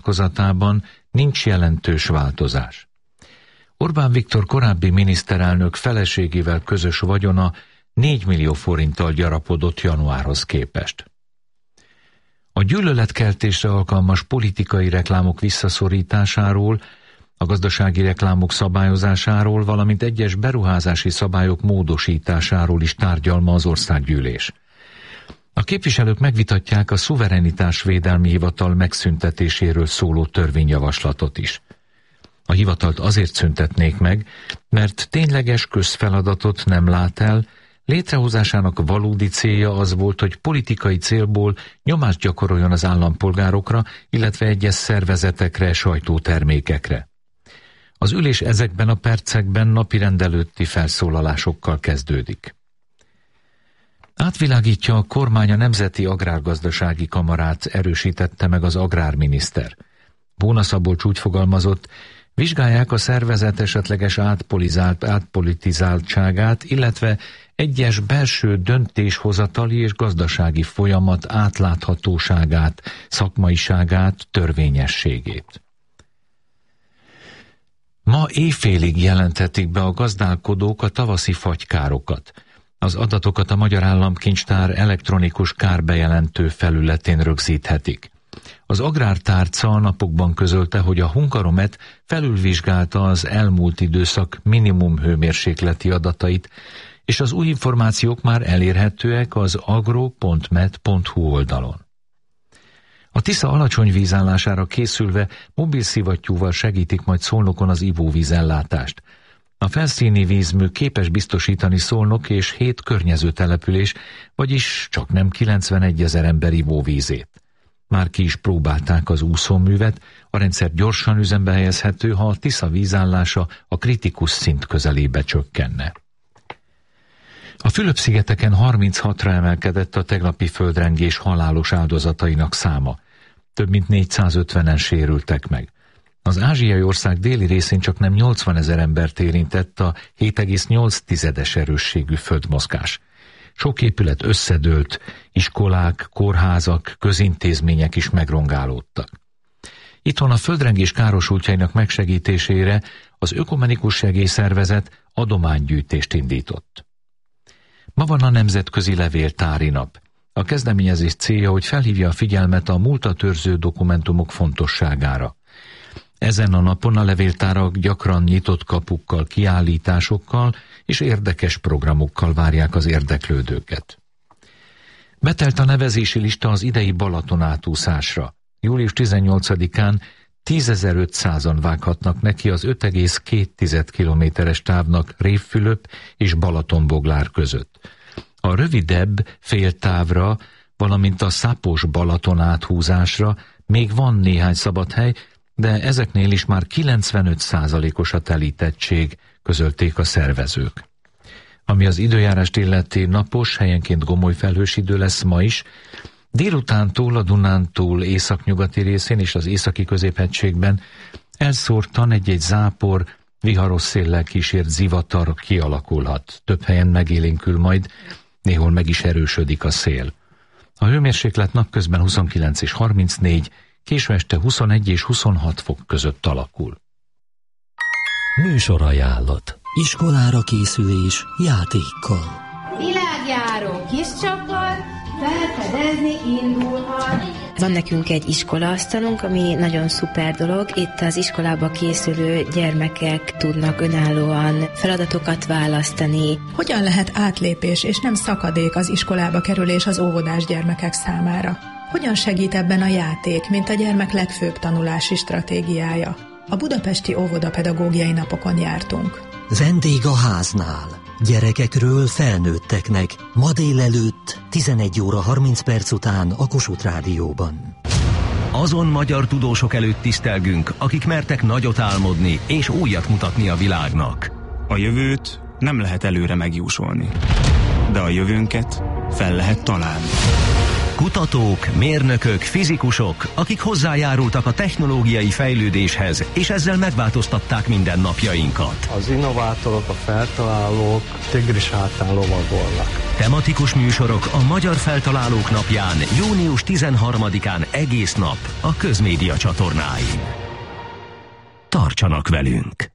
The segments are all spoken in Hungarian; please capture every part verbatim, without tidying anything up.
vonatkozatában nincs jelentős változás. Orbán Viktor korábbi miniszterelnök feleségével közös vagyona négy millió forinttal gyarapodott januárhoz képest. A gyűlöletkeltésre alkalmas politikai reklámok visszaszorításáról, a gazdasági reklámok szabályozásáról, valamint egyes beruházási szabályok módosításáról is tárgyal ma az országgyűlés. A képviselők megvitatják a szuverenitásvédelmi hivatal megszüntetéséről szóló törvényjavaslatot is. A hivatalt azért szüntetnék meg, mert tényleges közfeladatot nem lát el, létrehozásának valódi célja az volt, hogy politikai célból nyomást gyakoroljon az állampolgárokra, illetve egyes szervezetekre, sajtótermékekre. Az ülés ezekben a percekben napirend előtti felszólalásokkal kezdődik. Átvilágítja a kormány a Nemzeti Agrárgazdasági Kamarát, erősítette meg az agrárminiszter. Bóna Szabolcs úgy fogalmazott, vizsgálják a szervezet esetleges átpolitizáltságát, illetve egyes belső döntéshozatali és gazdasági folyamat átláthatóságát, szakmaiságát, törvényességét. Ma éjfélig jelenthetik be a gazdálkodók a tavaszi fagykárokat. Az adatokat a Magyar Államkincstár elektronikus kárbejelentő felületén rögzíthetik. Az Agrártárca a napokban közölte, hogy a Hungaromet felülvizsgálta az elmúlt időszak minimum hőmérsékleti adatait, és az új információk már elérhetőek az agro pont med pont hu oldalon. A Tisza alacsony vízállására készülve mobil szivattyúval segítik majd Szolnokon az ivóvízellátást. A felszíni vízmű képes biztosítani Szolnok és hét környező település, vagyis csak nem kilencvenegy ezer ember ivóvízét. Már ki is próbálták az úszóművet, a rendszer gyorsan üzembe helyezhető, ha a Tisza vízállása a kritikus szint közelébe csökkenne. A Fülöp-szigeteken harminchatra emelkedett a tegnapi földrengés halálos áldozatainak száma. Több mint négyszázötvenen sérültek meg. Az ázsiai ország déli részén csak nem nyolcvanezer embert érintett a hét egész nyolc tizedes erősségű földmozgás. Sok épület összedőlt, iskolák, kórházak, közintézmények is megrongálódtak. Itthon a földrengés károsultjainak megsegítésére az Ökumenikus Segélyszervezet adománygyűjtést indított. Ma van a Nemzetközi Levéltári Nap. A kezdeményezés célja, hogy felhívja a figyelmet a múltat őrző dokumentumok fontosságára. Ezen a napon a levéltárak gyakran nyitott kapukkal, kiállításokkal és érdekes programokkal várják az érdeklődőket. Betelt a nevezési lista az idei Balaton átúszásra. július tizennyolcadikán tízezer-ötszázan vághatnak neki az öt egész két kilométeres távnak Révfülöp és Balatonboglár között. A rövidebb féltávra, valamint a Szápos Balaton áthúzásra még van néhány szabad hely, de ezeknél is már kilencvenöt százalékos a telítettség, közölték a szervezők. Ami az időjárást illeti, napos, helyenként gomoly felhős idő lesz ma is, délutántól a Dunántúl északnyugati részén és az északi középhegységben elszórtan egy-egy zápor, viharos széllel kísért zivatar kialakulhat. Több helyen megélénkül majd, néhol meg is erősödik a szél. A hőmérséklet napközben huszonkilenc és harmincnégy, késő este huszonegy és huszonhat fok között alakul. Műsorajánlat. Iskolára készülés játékkal. Világjáró kis csapat felfedezni indulhat. Van nekünk egy iskolaasztalunk, ami nagyon szuper dolog. Itt az iskolába készülő gyermekek tudnak önállóan feladatokat választani. Hogyan lehet átlépés és nem szakadék az iskolába kerülés az óvodás gyermekek számára? Hogyan segít ebben a játék, mint a gyermek legfőbb tanulási stratégiája? A budapesti óvodapedagógiai napokon jártunk. Vendég a háznál. Gyerekekről felnőtteknek. Ma délelőtt tizenegy óra harminc perc után a Kossuth Rádióban. Azon magyar tudósok előtt tisztelgünk, akik mertek nagyot álmodni és újat mutatni a világnak. A jövőt nem lehet előre megjósolni, de a jövőnket fel lehet találni. Kutatók, mérnökök, fizikusok, akik hozzájárultak a technológiai fejlődéshez, és ezzel megváltoztatták mindennapjainkat. Az innovátorok, a feltalálók tigris hátán lovagolnak. Tematikus műsorok a Magyar Feltalálók Napján, június tizenharmadikán egész nap a Közmédia csatornáin. Tartsanak velünk!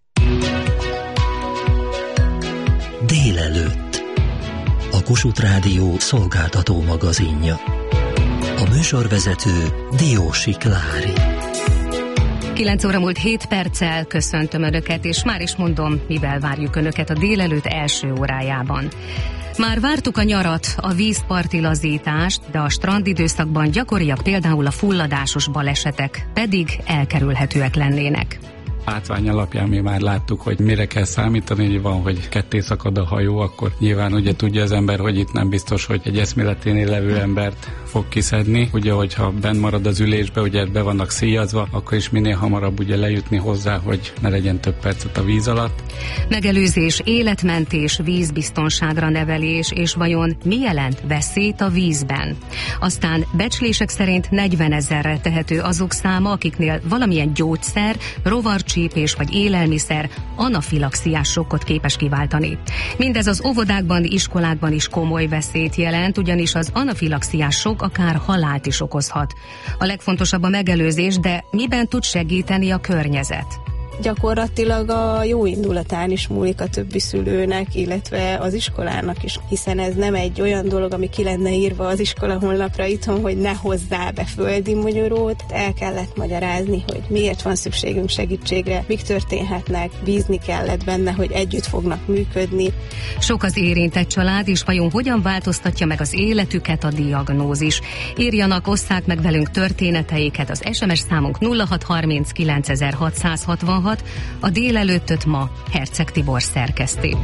Délelőtt. A Kossuth Rádió szolgáltató magazinja. A műsorvezető Diósi Klári. kilenc óra múlt hét perccel köszöntöm Önöket, és már is mondom, mivel várjuk Önöket a délelőtt első órájában. Már vártuk a nyarat, a vízparti lazítást, de a strandidőszakban gyakoriak például a fulladásos balesetek, pedig elkerülhetőek lennének. Látvány alapján mi már láttuk, hogy mire kell számítani, hogy van, hogy ketté szakad a hajó, akkor nyilván ugye tudja az ember, hogy itt nem biztos, hogy egy eszméleténél levő embert fog kiszedni. Ugye, hogyha benn marad az ülésbe, ugye be vannak szíjazva, akkor is minél hamarabb ugye lejutni hozzá, hogy ne legyen több percet a víz alatt. Megelőzés, életmentés, vízbiztonságra nevelés, és vajon mi jelent veszélyt a vízben? Aztán becslések szerint negyvenezerre tehető azok száma, akiknél valamilyen gyógyszer, rovarcsípés vagy élelmiszer anafilaxiás sokkot képes kiváltani. Mindez az óvodákban, iskolákban is komoly veszélyt jelent, ugyanis az anafilaxiás sok akár halált is okozhat. A legfontosabb a megelőzés, de miben tud segíteni a környezet? Gyakorlatilag a jó indulatán is múlik a többi szülőnek, illetve az iskolának is, hiszen ez nem egy olyan dolog, ami ki lenne írva az iskola honlapra itthon, hogy ne hozzá be földi mogyorót. El kellett magyarázni, hogy miért van szükségünk segítségre, mik történhetnek, bízni kellett benne, hogy együtt fognak működni. Sok az érintett család, és vajon hogyan változtatja meg az életüket a diagnózis? Írjanak, osszák meg velünk történeteiket, az es em es számunk nulla hat harminc kilencezer-hatszázhatvanhat, a délelőttöt ma Herceg Tibor szerkeszti.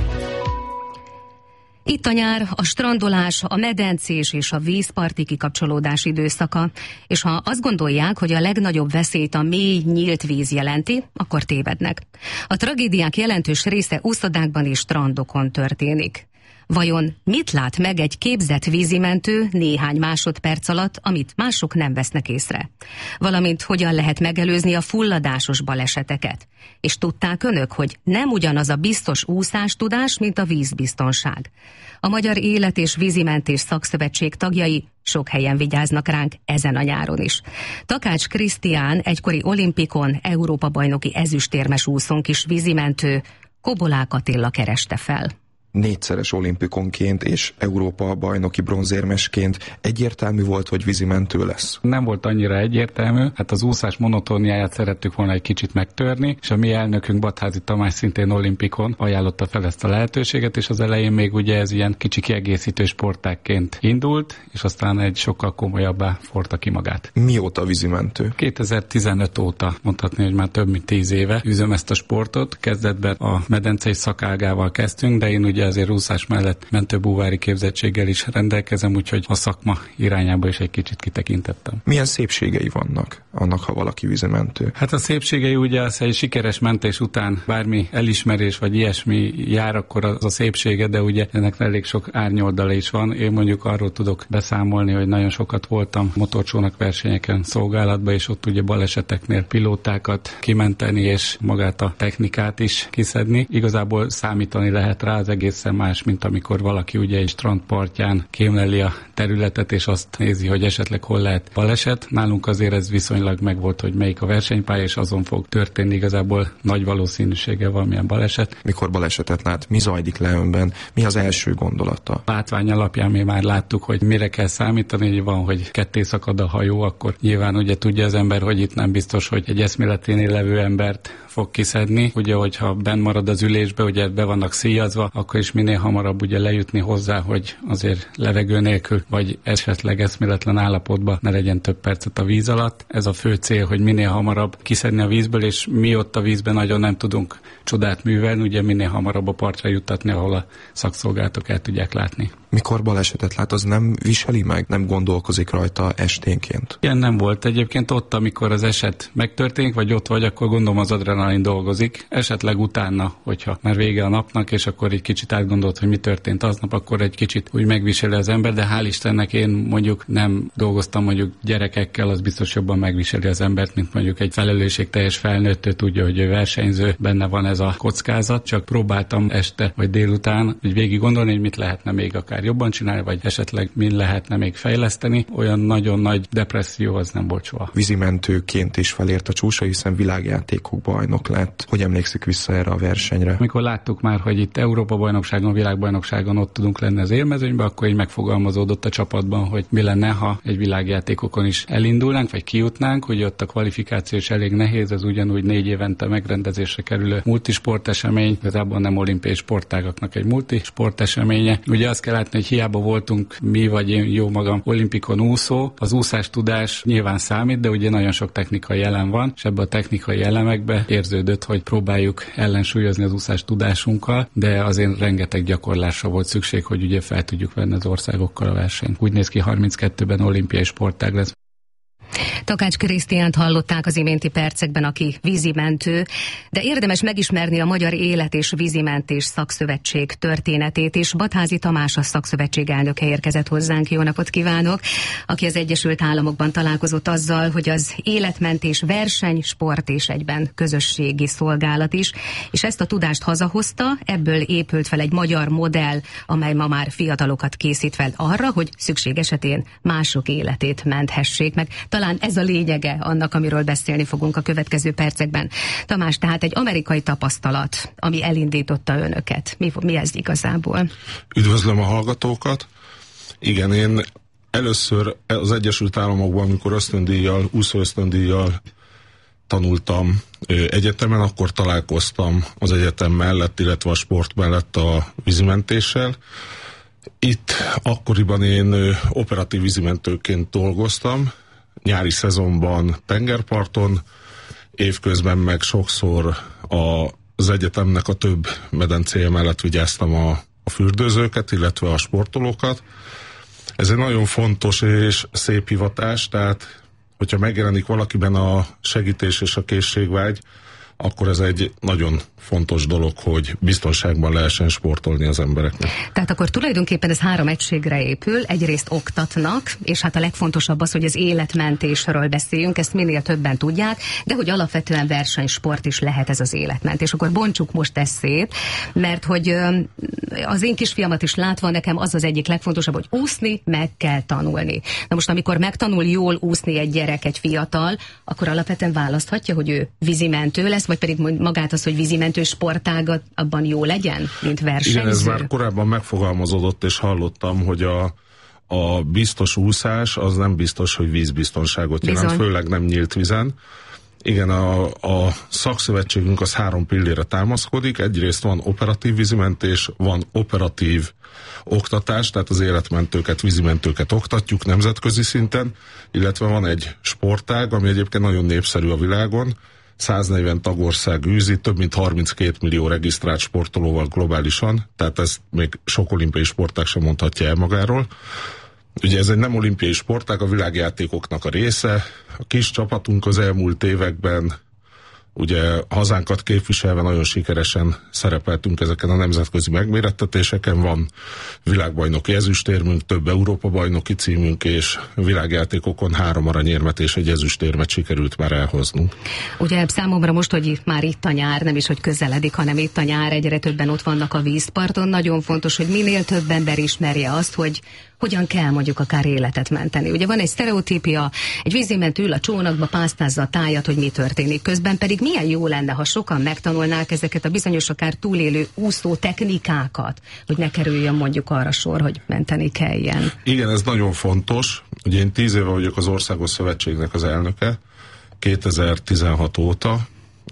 Itt a nyár, a strandolás, a medencés és a vízparti kikapcsolódás időszaka, és ha azt gondolják, hogy a legnagyobb veszélyt a mély, nyílt víz jelenti, akkor tévednek. A tragédiák jelentős része úszodákban és strandokon történik. Vajon mit lát meg egy képzett vízimentő néhány másodperc alatt, amit mások nem vesznek észre? Valamint hogyan lehet megelőzni a fulladásos baleseteket? És tudták Önök, hogy nem ugyanaz a biztos úszástudás, mint a vízbiztonság? A Magyar Élet- és Vízimentés Szakszövetség tagjai sok helyen vigyáznak ránk ezen a nyáron is. Takács Krisztián, egykori olimpikon, Európa-bajnoki ezüstérmes úszónk is vízimentő, Kobolák Attila kereste fel. Négyszeres olimpikonként és Európa bajnoki bronzérmesként egyértelmű volt, hogy vízimentő lesz? Nem volt annyira egyértelmű, hát az úszás monotóniáját szerettük volna egy kicsit megtörni, és a mi elnökünk Badházy Tamás szintén olimpikon ajánlotta fel ezt a lehetőséget, és az elején még ugye ez ilyen kicsi kiegészítő sportágként indult, és aztán egy sokkal komolyabbá forta ki magát. Mióta vízimentő? kétezer-tizenöt óta, mondhatni, hogy már több mint tíz éve üzöm ezt a sportot. Kezdetben a medencei szakágával kezdtünk, de én ugye azért úszás mellett mentőbúvári képzettséggel is rendelkezem, úgyhogy a szakma irányába is egy kicsit kitekintettem. Milyen szépségei vannak annak, ha valaki vízimentő? Hát a szépségei ugye az, egy sikeres mentés után bármi elismerés vagy ilyesmi jár, akkor az a szépsége, de ugye ennek elég sok árnyoldala is van. Én mondjuk arról tudok beszámolni, hogy nagyon sokat voltam motorcsónak versenyeken szolgálatban, és ott ugye baleseteknél pilótákat kimenteni, és magát a technikát is kiszedni. Igazából számítani lehet rá, az egészen más, mint amikor valaki ugye egy strandpartján kémleli a területet, és azt nézi, hogy esetleg hol lehet baleset. Nálunk azért ez viszonylag megvolt, hogy melyik a versenypálya, és azon fog történni igazából nagy valószínűséggel valamilyen baleset. Mikor balesetet lát, mi zajlik le önben? Mi az első gondolata? Látvány alapján mi már láttuk, hogy mire kell számítani, hogy van, hogy ketté szakad a hajó, akkor nyilván ugye tudja az ember, hogy itt nem biztos, hogy egy eszméleténél levő embert fog kiszedni. Ugye, hogyha benn marad az ülésbe, ugye be vannak szíjazva, akkor is minél hamarabb ugye lejutni hozzá, hogy azért levegő nélkül, vagy esetleg eszméletlen állapotban ne legyen több percet a víz alatt. Ez a fő cél, hogy minél hamarabb kiszedni a vízből, és mi ott a vízben nagyon nem tudunk csodát művelni, ugye minél hamarabb a partra juttatni, ahol a szakszolgálatok el tudják látni. Mikor balesetet lát, az nem viseli meg? Nem gondolkozik rajta esténként? Ilyen nem volt. Egyébként ott, amikor az eset megtörténik, vagy ott vagy, akkor gondolom az adrenalin dolgozik. Esetleg utána, hogyha már vége a napnak, és akkor egy kicsit átgondolt, hogy mi történt aznap, akkor egy kicsit úgy megviseli az ember, de hál' Istennek én mondjuk nem dolgoztam mondjuk gyerekekkel, az biztos jobban megviseli az embert, mint mondjuk egy felelősségteljes felnőttő, tudja, hogy ő versenyző, benne van ez a kockázat, csak próbáltam este vagy délután, hogy végig gondolni, hogy mit lehetne még akár akár jobban csinálni, vagy esetleg min lehetne még fejleszteni. Olyan nagyon nagy depresszió az nem volt soha. Vízimentőként is felért a csúcsa, hiszen világjátékok bajnok lett. Hogy emlékszik vissza erre a versenyre? Mikor láttuk már, hogy itt Európa-bajnokságon, világbajnokságon ott tudunk lenni az élmezőnyben, akkor így megfogalmazódott a csapatban, hogy mi lenne, ha egy világjátékokon is elindulnánk, vagy kijutnánk. Ugye ott a kvalifikáció is elég nehéz, ez ugyanúgy négy évente megrendezésre kerülő multisportesemény, igazából nem olimpiai sportágaknak egy multisporteseménye. Ugye azt kell látni, hogy hiába voltunk mi, vagy én jó magam olimpikon úszó, az úszás tudás nyilván számít, de ugye nagyon sok technikai elem van, és ebbe a technikai elemekbe érződött, hogy próbáljuk ellensúlyozni az úszás tudásunkkal, de azért rengeteg gyakorlásra volt szükség, hogy ugye fel tudjuk venni az országokkal a versenyt. Úgy néz ki, harminckettőben olimpiai sportág lesz. Takács Krisztiánt hallották az iménti percekben, aki vízimentő, de érdemes megismerni a Magyar Élet- és Vízimentés Szakszövetség történetét, és Badházi Tamás, a szakszövetség elnöke érkezett hozzánk. Jó napot kívánok! Aki az Egyesült Államokban találkozott azzal, hogy az életmentés verseny, sport és egyben közösségi szolgálat is, és ezt a tudást hazahozta, ebből épült fel egy magyar modell, amely ma már fiatalokat készít fel arra, hogy szükség esetén mások életét menthessék meg. Talán ez a lényege annak, amiről beszélni fogunk a következő percekben. Tamás, tehát egy amerikai tapasztalat, ami elindította önöket. Mi, mi ez igazából? Üdvözlöm a hallgatókat. Igen, én először az Egyesült Államokban, amikor ösztöndíjjal, úszó ösztöndíjjal tanultam egyetemen, akkor találkoztam az egyetem mellett, illetve a sport mellett a vízimentéssel. Itt akkoriban én operatív vízimentőként dolgoztam, nyári szezonban tengerparton, évközben meg sokszor a, az egyetemnek a több medencéje mellett vigyáztam a, a fürdőzőket, illetve a sportolókat. Ez egy nagyon fontos és szép hivatás, tehát hogyha megjelenik valakiben a segítés és a készségvágy, akkor ez egy nagyon fontos dolog, hogy biztonságban lehessen sportolni az embereknek. Tehát akkor tulajdonképpen ez három egységre épül, egyrészt oktatnak, és hát a legfontosabb az, hogy az életmentésről beszéljünk, ezt minél többen tudják, de hogy alapvetően versenysport is lehet ez az életmentés. Akkor bontsuk most ezt szét, mert hogy az én kisfiamat is látva, nekem az az egyik legfontosabb, hogy úszni meg kell tanulni. Na most, amikor megtanul jól úszni egy gyerek, egy fiatal, akkor alapvetően választhatja, hogy ő vízimentő lesz, vagy pedig magát az, hogy vízimentő sportágat abban jó legyen, mint versenyző? Igen, ez már korábban megfogalmazódott, és hallottam, hogy a, a biztos úszás az nem biztos, hogy vízbiztonságot jelent, Bizony. Főleg nem nyílt vízen. Igen, a, a szakszövetségünk az három pillére támaszkodik. Egyrészt van operatív vízimentés, van operatív oktatás, tehát az életmentőket, vízimentőket oktatjuk nemzetközi szinten, illetve van egy sportág, ami egyébként nagyon népszerű a világon, száznegyven tagország űzi, több mint harminckét millió regisztrált sportolóval globálisan, tehát ezt még sok olimpiai sportág sem mondhatja el magáról. Ugye ez egy nem olimpiai sportág, a világjátékoknak a része. A kis csapatunk az elmúlt években ugye hazánkat képviselve nagyon sikeresen szerepeltünk ezeken a nemzetközi megmérettetéseken. Van világbajnoki ezüstérmünk, több Európa-bajnoki címünk, és világjátékokon három aranyérmet és egy ezüstérmet sikerült már elhoznunk. Ugye számomra most, hogy már itt a nyár, nem is, hogy közeledik, hanem itt a nyár, egyre többen ott vannak a vízparton. Nagyon fontos, hogy minél több ember ismerje azt, hogy hogyan kell mondjuk akár életet menteni. Ugye van egy sztereotípia, egy vízimentő ül a csónakba, pásztázza a tájat, hogy mi történik. Közben pedig milyen jó lenne, ha sokan megtanulnák ezeket a bizonyos akár túlélő úszó technikákat, hogy ne kerüljön mondjuk arra sor, hogy menteni kelljen. Igen, ez nagyon fontos. Ugye én tíz éve vagyok az Országos Szövetségnek az elnöke, kétezer-tizenhat óta.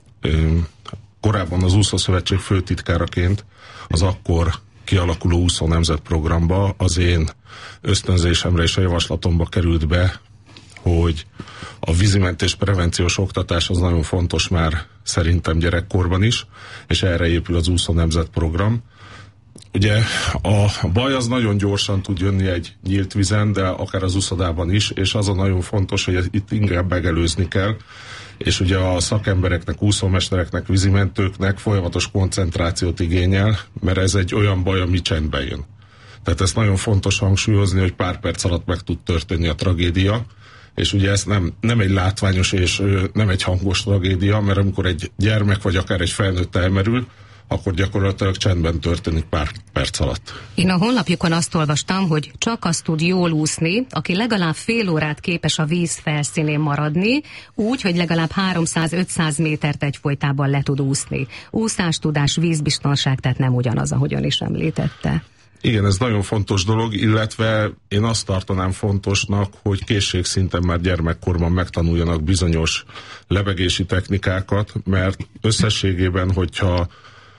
Korábban az Úszószövetség főtitkáraként az akkor kialakuló úszó nemzetprogramba az én ösztönzésemre és a javaslatomba került be, hogy a vízimentés prevenciós oktatás az nagyon fontos már szerintem gyerekkorban is, és erre épül az úszó nemzetprogram. Ugye a baj az nagyon gyorsan tud jönni egy nyílt vízen, de akár az úszodában is, és az a nagyon fontos, hogy itt inkább megelőzni kell, és ugye a szakembereknek, úszómestereknek, vízimentőknek folyamatos koncentrációt igényel, mert ez egy olyan baj, ami csendben jön. Tehát ezt nagyon fontos hangsúlyozni, hogy pár perc alatt meg tud történni a tragédia, és ugye ez nem, nem egy látványos és nem egy hangos tragédia, mert amikor egy gyermek vagy akár egy felnőtt elmerül, akkor gyakorlatilag csendben történik pár perc alatt. Én a honlapjukon azt olvastam, hogy csak azt tud jól úszni, aki legalább fél órát képes a víz felszínén maradni, úgy, hogy legalább háromszáz-ötszáz métert egyfolytában le tud úszni. Úszástudás, vízbiztonság, tehát nem ugyanaz, ahogy ön is említette. Igen, ez nagyon fontos dolog, illetve én azt tartanám fontosnak, hogy készségszinten már gyermekkorban megtanuljanak bizonyos lebegési technikákat, mert összességében, hogyha,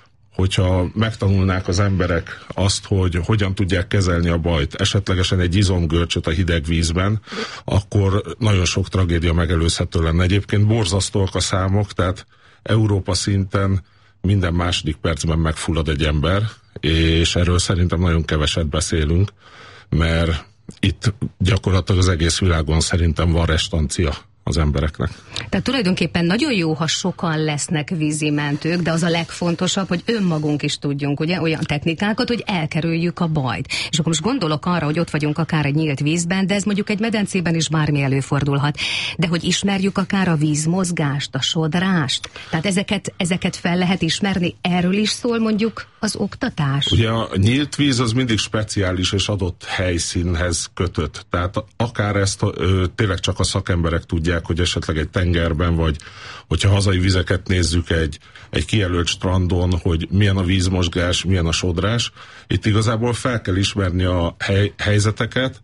hogyha megtanulnák az emberek azt, hogy hogyan tudják kezelni a bajt, esetlegesen egy izomgörcsöt a hideg vízben, akkor nagyon sok tragédia megelőzhető lenne. Egyébként borzasztóak a számok, tehát Európa szinten minden második percben megfullad egy ember, és erről szerintem nagyon keveset beszélünk, mert itt gyakorlatilag az egész világon szerintem van restancia az embereknek. Tehát tulajdonképpen nagyon jó, ha sokan lesznek vízimentők, de az a legfontosabb, hogy önmagunk is tudjunk ugye, olyan technikákat, hogy elkerüljük a bajt. És akkor most gondolok arra, hogy ott vagyunk akár egy nyílt vízben, de ez mondjuk egy medencében is bármi előfordulhat. De hogy ismerjük akár a vízmozgást, a sodrást, tehát ezeket, ezeket fel lehet ismerni, erről is szól mondjuk az oktatás? Ugye a nyílt víz az mindig speciális és adott helyszínhez kötött. Tehát akár ezt ö, tényleg csak a szakemberek tudják, hogy esetleg egy tengerben, vagy hogyha hazai vizeket nézzük egy, egy kijelölt strandon, hogy milyen a vízmozgás, milyen a sodrás. Itt igazából fel kell ismerni a hely, helyzeteket,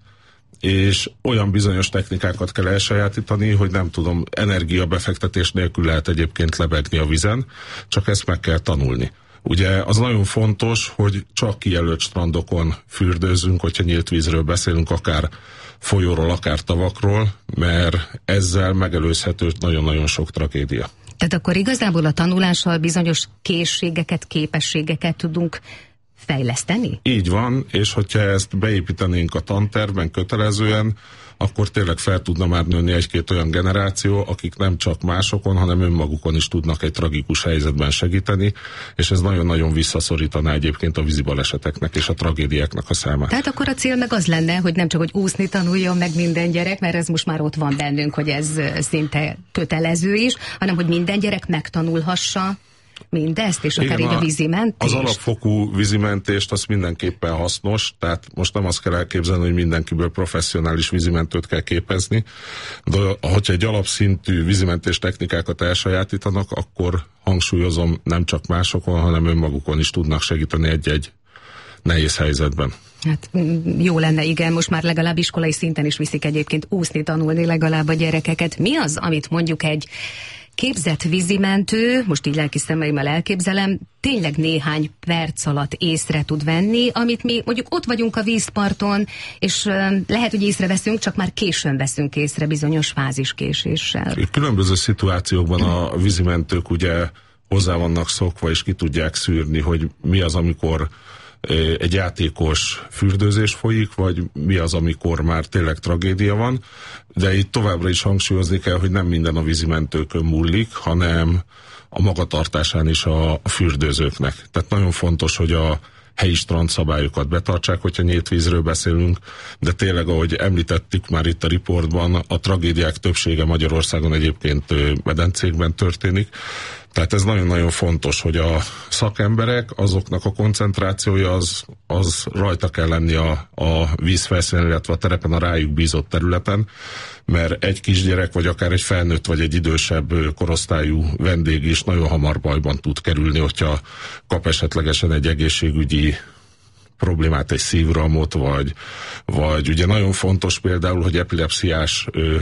és olyan bizonyos technikákat kell elsajátítani, hogy nem tudom, energiabefektetés nélkül lehet egyébként lebegni a vízen, csak ezt meg kell tanulni. Ugye az nagyon fontos, hogy csak kijelölt strandokon fürdőzünk, hogyha nyílt vízről beszélünk, akár folyóról, akár tavakról, mert ezzel megelőzhető nagyon-nagyon sok tragédia. Tehát akkor igazából a tanulással bizonyos készségeket, képességeket tudunk fejleszteni? Így van, és hogyha ezt beépítenénk a tantervben kötelezően, akkor tényleg fel tudna már nőni egy-két olyan generáció, akik nem csak másokon, hanem önmagukon is tudnak egy tragikus helyzetben segíteni, és ez nagyon-nagyon visszaszorítaná egyébként a vízibaleseteknek és a tragédiáknak a számát. Tehát akkor a cél meg az lenne, hogy nem csak, hogy úszni tanuljon meg minden gyerek, mert ez most már ott van bennünk, hogy ez szinte kötelező is, hanem hogy minden gyerek megtanulhassa mindezt, és akár így a vízimentést? Az alapfokú vízimentést az mindenképpen hasznos, tehát most nem azt kell elképzelni, hogy mindenkiből professzionális vízimentőt kell képezni, de hogyha egy alapszintű vízimentés technikákat elsajátítanak, akkor hangsúlyozom, nem csak másokon, hanem önmagukon is tudnak segíteni egy-egy nehéz helyzetben. Hát jó lenne, igen, most már legalább iskolai szinten is viszik egyébként úszni, tanulni legalább a gyerekeket. Mi az, amit mondjuk egy képzett vízimentő, most így lelki szemeimmel elképzelem, tényleg néhány perc alatt észre tud venni, amit mi mondjuk ott vagyunk a vízparton, és uh, lehet, hogy észreveszünk, csak már későn veszünk észre bizonyos fáziskéséssel. Különböző szituációkban a vízimentők ugye hozzá vannak szokva, és ki tudják szűrni, hogy mi az, amikor egy játékos fürdőzés folyik, vagy mi az, amikor már tényleg tragédia van, de itt továbbra is hangsúlyozni kell, hogy nem minden a vízimentőkön múlik, hanem a magatartásán is a fürdőzőknek. Tehát nagyon fontos, hogy a helyi strandszabályokat betartsák, hogyha nyílt vízről beszélünk, de tényleg, ahogy említettük már itt a riportban, a tragédiák többsége Magyarországon egyébként medencékben történik. Tehát ez nagyon-nagyon fontos, hogy a szakemberek, azoknak a koncentrációja az, az rajta kell lenni a, a vízfelszínen, illetve a terepen, a rájuk bízott területen, mert egy kisgyerek, vagy akár egy felnőtt, vagy egy idősebb korosztályú vendég is nagyon hamar bajban tud kerülni, hogyha kap esetlegesen egy egészségügyi problémát, egy szívrohamot, vagy, vagy ugye nagyon fontos például, hogy epilepsziás ö,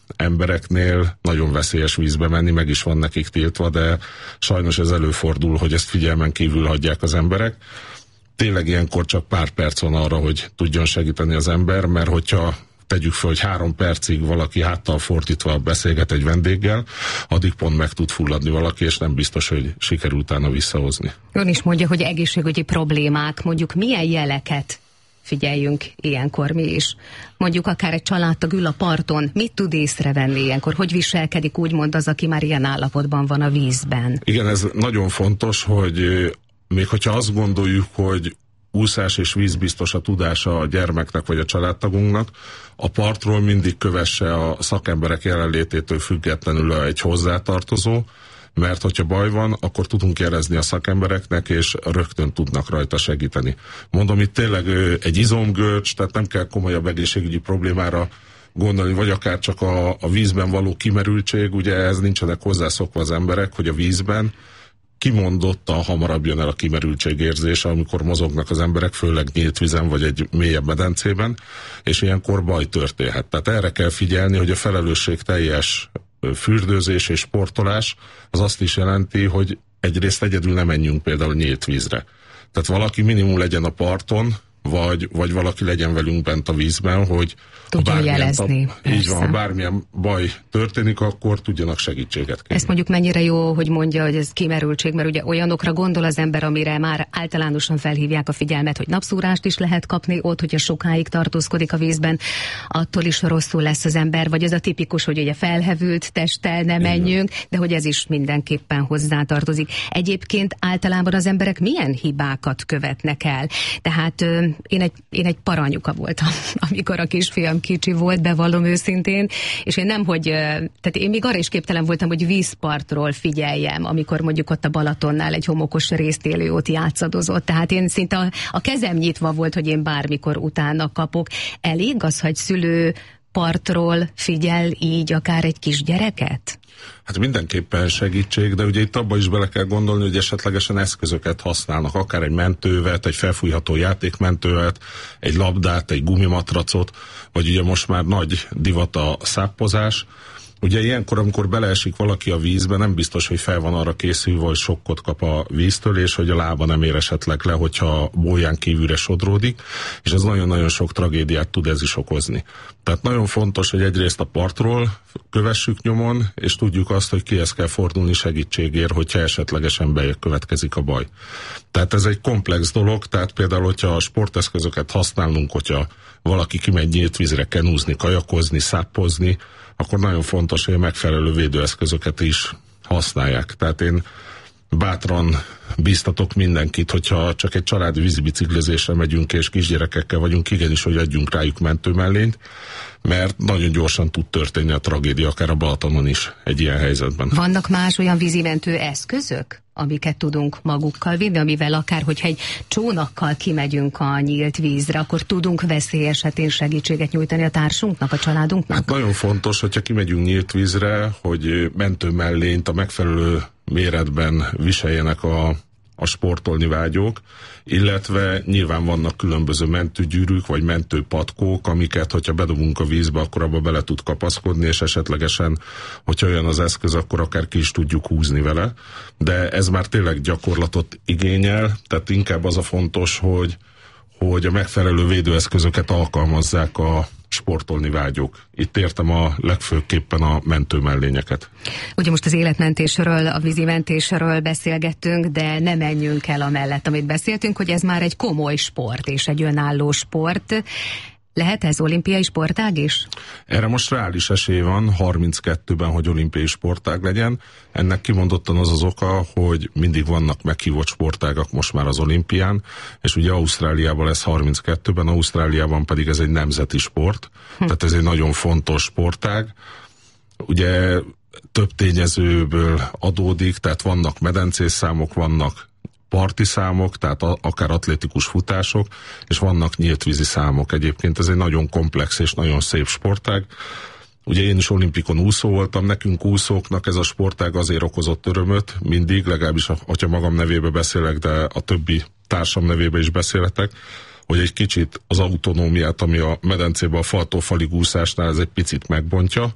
embereknél nagyon veszélyes vízbe menni, meg is van nekik tiltva, de sajnos ez előfordul, hogy ezt figyelmen kívül hagyják az emberek. Tényleg ilyenkor csak pár perc van arra, hogy tudjon segíteni az ember, mert hogyha tegyük fel, hogy három percig valaki háttal fordítva beszélget egy vendéggel, addig pont meg tud fulladni valaki, és nem biztos, hogy sikerül utána visszahozni. Ön is mondja, hogy egészségügyi problémák, mondjuk milyen jeleket figyeljünk ilyenkor mi is. Mondjuk akár egy családtag ül a parton, mit tud észrevenni ilyenkor? Hogy viselkedik úgymond az, aki már ilyen állapotban van a vízben? Igen, ez nagyon fontos, hogy még hogyha azt gondoljuk, hogy úszás és vízbiztos a tudása a gyermeknek vagy a családtagunknak, a partról mindig kövesse a szakemberek jelenlététől függetlenül egy hozzátartozó, mert hogyha baj van, akkor tudunk jelezni a szakembereknek, és rögtön tudnak rajta segíteni. Mondom, itt tényleg egy izomgörcs, tehát nem kell komolyabb egészségügyi problémára gondolni, vagy akár csak a, a vízben való kimerültség, ugye ez nincsenek hozzászokva az emberek, hogy a vízben kimondottan hamarabb jön el a kimerültségérzés, amikor mozognak az emberek, főleg nyílt vízen vagy egy mélyebb medencében, és ilyenkor baj történhet. Tehát erre kell figyelni, hogy a felelősségteljes fürdőzés és sportolás az azt is jelenti, hogy egyrészt egyedül nem menjünk például nyílt vízre. Tehát valaki minimum legyen a parton, vagy, vagy valaki legyen velünk bent a vízben, hogy tudjon jelezni. A, így van, ha bármilyen baj történik, akkor tudjanak segítséget kérni. Ezt mondjuk mennyire jó, hogy mondja, hogy ez kimerültség, mert ugye olyanokra gondol az ember, amire már általánosan felhívják a figyelmet, hogy napszúrást is lehet kapni ott, hogyha sokáig tartózkodik a vízben, attól is rosszul lesz az ember, vagy az a tipikus, hogy ugye felhevült testtel ne menjünk, de hogy ez is mindenképpen hozzátartozik. Egyébként általában az emberek milyen hibákat követnek el? Tehát én egy, én egy paranyuka voltam, amikor a kisfiam kicsi volt, bevallom őszintén, és én nem, hogy, tehát én még arra is képtelen voltam, hogy vízpartról figyeljem, amikor mondjuk ott a Balatonnál egy homokos résztélő ott játszadozott. Tehát én szinte a, a kezem nyitva volt, hogy én bármikor utána kapok. Elég az, hogy szülő partról figyel így akár egy kisgyereket? Hát mindenképpen segítség, de ugye itt abba is bele kell gondolni, hogy esetlegesen eszközöket használnak, akár egy mentővet, egy felfújható játékmentővet, egy labdát, egy gumimatracot, vagy ugye most már nagy divat a száppozás. Ugye ilyenkor, amikor beleesik valaki a vízbe, nem biztos, hogy fel van arra készülve, hogy sokkot kap a víztől, és hogy a lába nem ér esetleg le, hogyha bóján kívülre sodródik, és ez nagyon-nagyon sok tragédiát tud ez is okozni. Tehát nagyon fontos, hogy egyrészt a partról kövessük nyomon, és tudjuk azt, hogy kihez kell fordulni segítségért, hogyha esetlegesen bekövetkezik a baj. Tehát ez egy komplex dolog, tehát például, hogyha a sporteszközöket használunk, hogyha valaki kimegy nyílt vízre kenúzni, kajakozni, szappozni, akkor nagyon fontos, hogy a megfelelő védőeszközöket is használják. Tehát én bátran bíztatok mindenkit, hogyha csak egy családi vízibiciklizésre megyünk és kisgyerekekkel vagyunk, igenis, hogy adjunk rájuk mentőmellényt, mert nagyon gyorsan tud történni a tragédia, akár a Balatonon is egy ilyen helyzetben. Vannak más olyan vízimentő eszközök, amiket tudunk magukkal vinni, amivel akár, hogyha egy csónakkal kimegyünk a nyílt vízre, akkor tudunk veszély esetén segítséget nyújtani a társunknak, a családunknak? Hát nagyon fontos, hogyha kimegyünk nyílt vízre, hogy mentőmellényt a megfelelő méretben viseljenek a, a sportolni vágyók, illetve nyilván vannak különböző mentőgyűrűk, vagy mentőpatkók, amiket, hogyha bedobunk a vízbe, akkor abba bele tud kapaszkodni, és esetlegesen, hogyha olyan az eszköz, akkor akár ki is tudjuk húzni vele. De ez már tényleg gyakorlatot igényel, tehát inkább az a fontos, hogy, hogy a megfelelő védőeszközöket alkalmazzák a sportolni vágyók. Itt értem a legfőképpen a mentőmellényeket. Ugye most az életmentésről, a vízimentésről beszélgettünk, de ne menjünk el amellett, amit beszéltünk, hogy ez már egy komoly sport és egy önálló sport. Lehet ez olimpiai sportág is? Erre most reális esély van, harminckettőben, hogy olimpiai sportág legyen. Ennek kimondottan az az oka, hogy mindig vannak meghívott sportágak most már az olimpián, és ugye Ausztráliában lesz harminckettőben, Ausztráliában pedig ez egy nemzeti sport, hm. tehát ez egy nagyon fontos sportág. Ugye több tényezőből adódik, tehát vannak medencés számok, vannak parti számok, tehát a, akár atlétikus futások, és vannak nyíltvízi számok. Egyébként ez egy nagyon komplex és nagyon szép sportág. Ugye én is olimpikon úszó voltam, nekünk úszóknak ez a sportág azért okozott örömöt, mindig, legalábbis, hogyha magam nevébe beszélek, de a többi társam nevébe is beszélhetek, hogy egy kicsit az autonómiát, ami a medencében a faltól falig úszásnál, ez egy picit megbontja,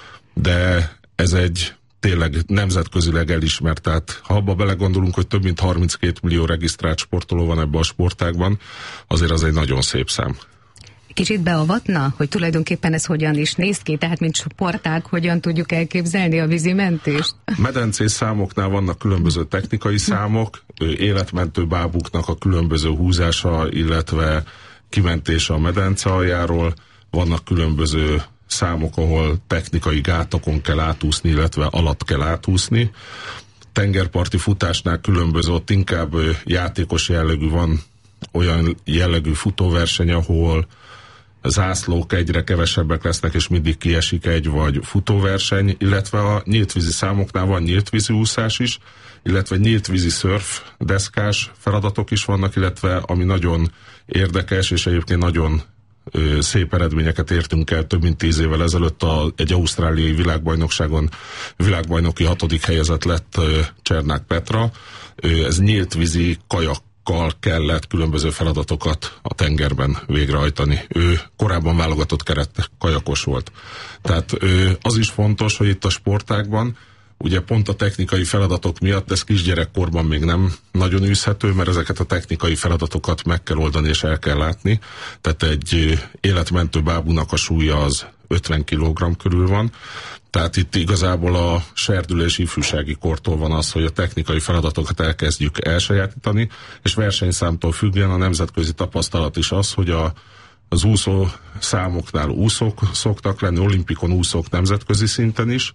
de ez egy tényleg nemzetközileg elismert, tehát ha abba belegondolunk, hogy több mint harminckét millió regisztrált sportoló van ebben a sportágban, azért az egy nagyon szép szám. Kicsit beavatna, hogy tulajdonképpen ez hogyan is néz ki, tehát mint sportág, hogyan tudjuk elképzelni a vízimentést? Medencés számoknál vannak különböző technikai számok, életmentő bábuknak a különböző húzása, illetve kimentése a medence aljáról, vannak különböző számok, ahol technikai gátokon kell átúszni, illetve alatt kell átúszni. Tengerparti futásnál különböző, ott inkább játékos jellegű van, olyan jellegű futóverseny, ahol zászlók egyre kevesebbek lesznek, és mindig kiesik egy vagy futóverseny, illetve a nyíltvízi számoknál van nyíltvízi úszás is, illetve nyíltvízi szörf, deszkás feladatok is vannak, illetve ami nagyon érdekes, és egyébként nagyon ö, szép eredményeket értünk el több mint tíz évvel ezelőtt a, egy ausztráliai világbajnokságon világbajnoki hatodik helyezett lett ö, Csernák Petra. Ö, ez nyíltvízi kajakkal kellett különböző feladatokat a tengerben végrehajtani. Ő korábban válogatott keret kajakos volt. Tehát ö, az is fontos, hogy itt a sportágban ugye pont a technikai feladatok miatt ez kisgyerekkorban még nem nagyon űzhető, mert ezeket a technikai feladatokat meg kell oldani és el kell látni. Tehát egy életmentő bábúnak a súlya az ötven kilogramm körül van. Tehát itt igazából a serdülés ifjúsági kortól van az, hogy a technikai feladatokat elkezdjük elsajátítani, és versenyszámtól függően a nemzetközi tapasztalat is az, hogy a az úszó számoknál úszók szoktak lenni, olimpikon úszók nemzetközi szinten is,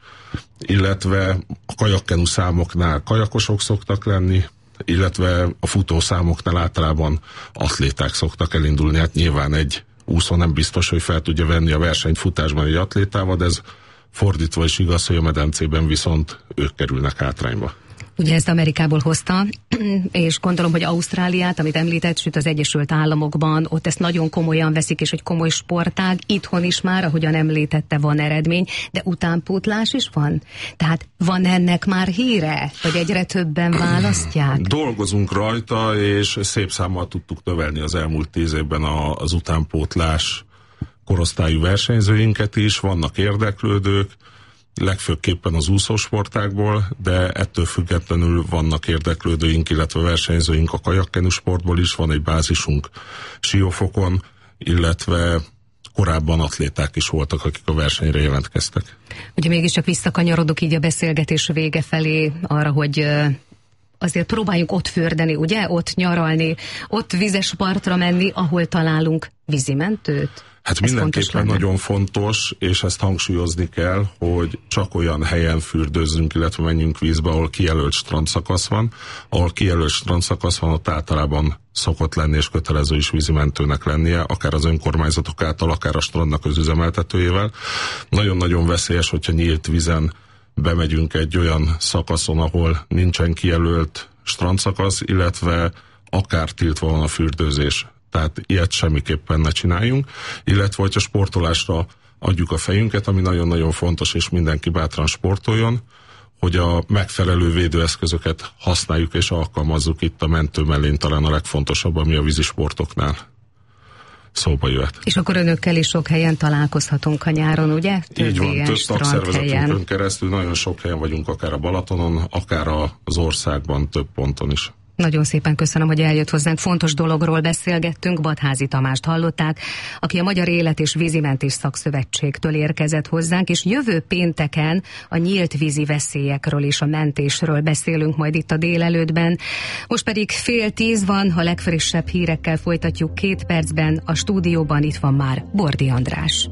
illetve a kajakkenu számoknál kajakosok szoktak lenni, illetve a futó számoknál általában atléták szoktak elindulni. Hát nyilván egy úszó nem biztos, hogy fel tudja venni a versenyt futásban egy atlétával, de ez fordítva is igaz, hogy a medencében viszont ők kerülnek hátrányba. Ugye ezt Amerikából hozta, és gondolom, hogy Ausztráliát, amit említett, sőt az Egyesült Államokban, ott ezt nagyon komolyan veszik, és hogy komoly sportág, itthon is már, ahogyan említette, van eredmény, de utánpótlás is van? Tehát van ennek már híre? Vagy egyre többen választják? Dolgozunk rajta, és szép számmal tudtuk növelni az elmúlt tíz évben az utánpótlás korosztályú versenyzőinket is, vannak érdeklődők, legfőképpen az úszósportákból, de ettől függetlenül vannak érdeklődőink, illetve versenyzőink a kajakkenu sportból is, van egy bázisunk Siófokon, illetve korábban atléták is voltak, akik a versenyre jelentkeztek. Ugye mégiscsak visszakanyarodok így a beszélgetés vége felé arra, hogy azért próbáljunk ott fürdeni, ugye? Ott nyaralni, ott vizes partra menni, ahol találunk vízimentőt. Hát ez mindenképpen nagyon fontos, és ezt hangsúlyozni kell, hogy csak olyan helyen fürdőzzünk, illetve menjünk vízbe, ahol kijelölt strandszakasz van. Ahol kijelölt strandszakasz van, ott általában szokott lenni, és kötelező is vízimentőnek lennie, akár az önkormányzatok által, akár a strandnak az üzemeltetőjével. Nagyon-nagyon veszélyes, hogyha nyílt vízen bemegyünk egy olyan szakaszon, ahol nincsen kijelölt strandszakasz, illetve akár tiltva van a fürdőzés. Tehát ilyet semmiképpen ne csináljunk, illetve hogyha sportolásra adjuk a fejünket, ami nagyon-nagyon fontos, és mindenki bátran sportoljon, hogy a megfelelő védőeszközöket használjuk és alkalmazzuk. Itt a mentő mellén talán a legfontosabb, ami a vízisportoknál szóba jöhet. És akkor önökkel is sok helyen találkozhatunk a nyáron, ugye? Több Így van, több tagszervezetünkön keresztül nagyon sok helyen vagyunk, akár a Balatonon, akár az országban több ponton is. Nagyon szépen köszönöm, hogy eljött hozzánk. Fontos dologról beszélgettünk. Badházi Tamást hallották, aki a Magyar Élet- és Vízimentés Szakszövetségtől érkezett hozzánk, és jövő pénteken a nyílt vízi veszélyekről és a mentésről beszélünk majd itt a délelőttben. Most pedig fél tíz van, a legfrissebb hírekkel folytatjuk két percben. A stúdióban itt van már Bordi András.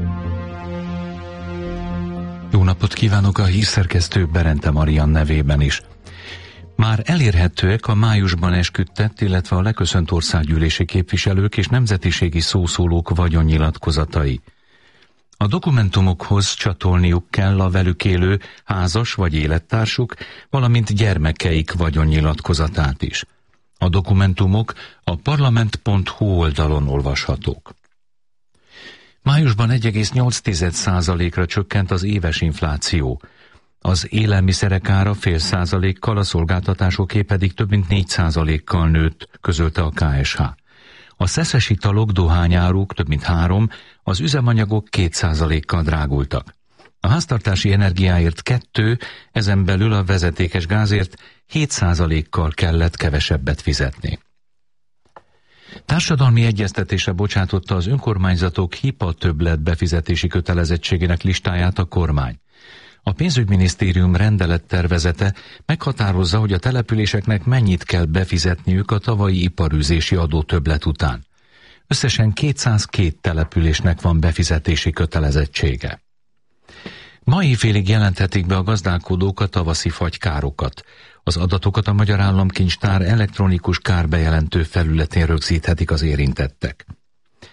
Jó napot kívánok a hírszerkesztő Berente Marian nevében is. Már elérhetőek a májusban esküdtett, illetve a leköszönt országgyűlési képviselők és nemzetiségi szószólók vagyonnyilatkozatai. A dokumentumokhoz csatolniuk kell a velük élő házas vagy élettársuk, valamint gyermekeik vagyonnyilatkozatát is. A dokumentumok a parlament pont hu oldalon olvashatók. Májusban egy egész nyolc százalékra csökkent az éves infláció. Az élelmiszerek ára fél százalékkal, a szolgáltatásoké pedig több mint négy százalékkal nőtt, közölte a ká es há. A szeszes italok, dohányáruk több mint három, az üzemanyagok két százalékkal drágultak. A háztartási energiáért kettő, ezen belül a vezetékes gázért hét százalékkal kellett kevesebbet fizetni. Társadalmi egyeztetésre bocsátotta az önkormányzatok hipa többlet befizetési kötelezettségének listáját a kormány. A pénzügyminisztérium rendelettervezete meghatározza, hogy a településeknek mennyit kell befizetniük a tavalyi iparűzési adó többlet után. Összesen kétszázkettő településnek van befizetési kötelezettsége. Mai félig jelenthetik be a gazdálkodók a tavaszi fagykárokat. Az adatokat a Magyar Államkincstár elektronikus kárbejelentő felületén rögzíthetik az érintettek.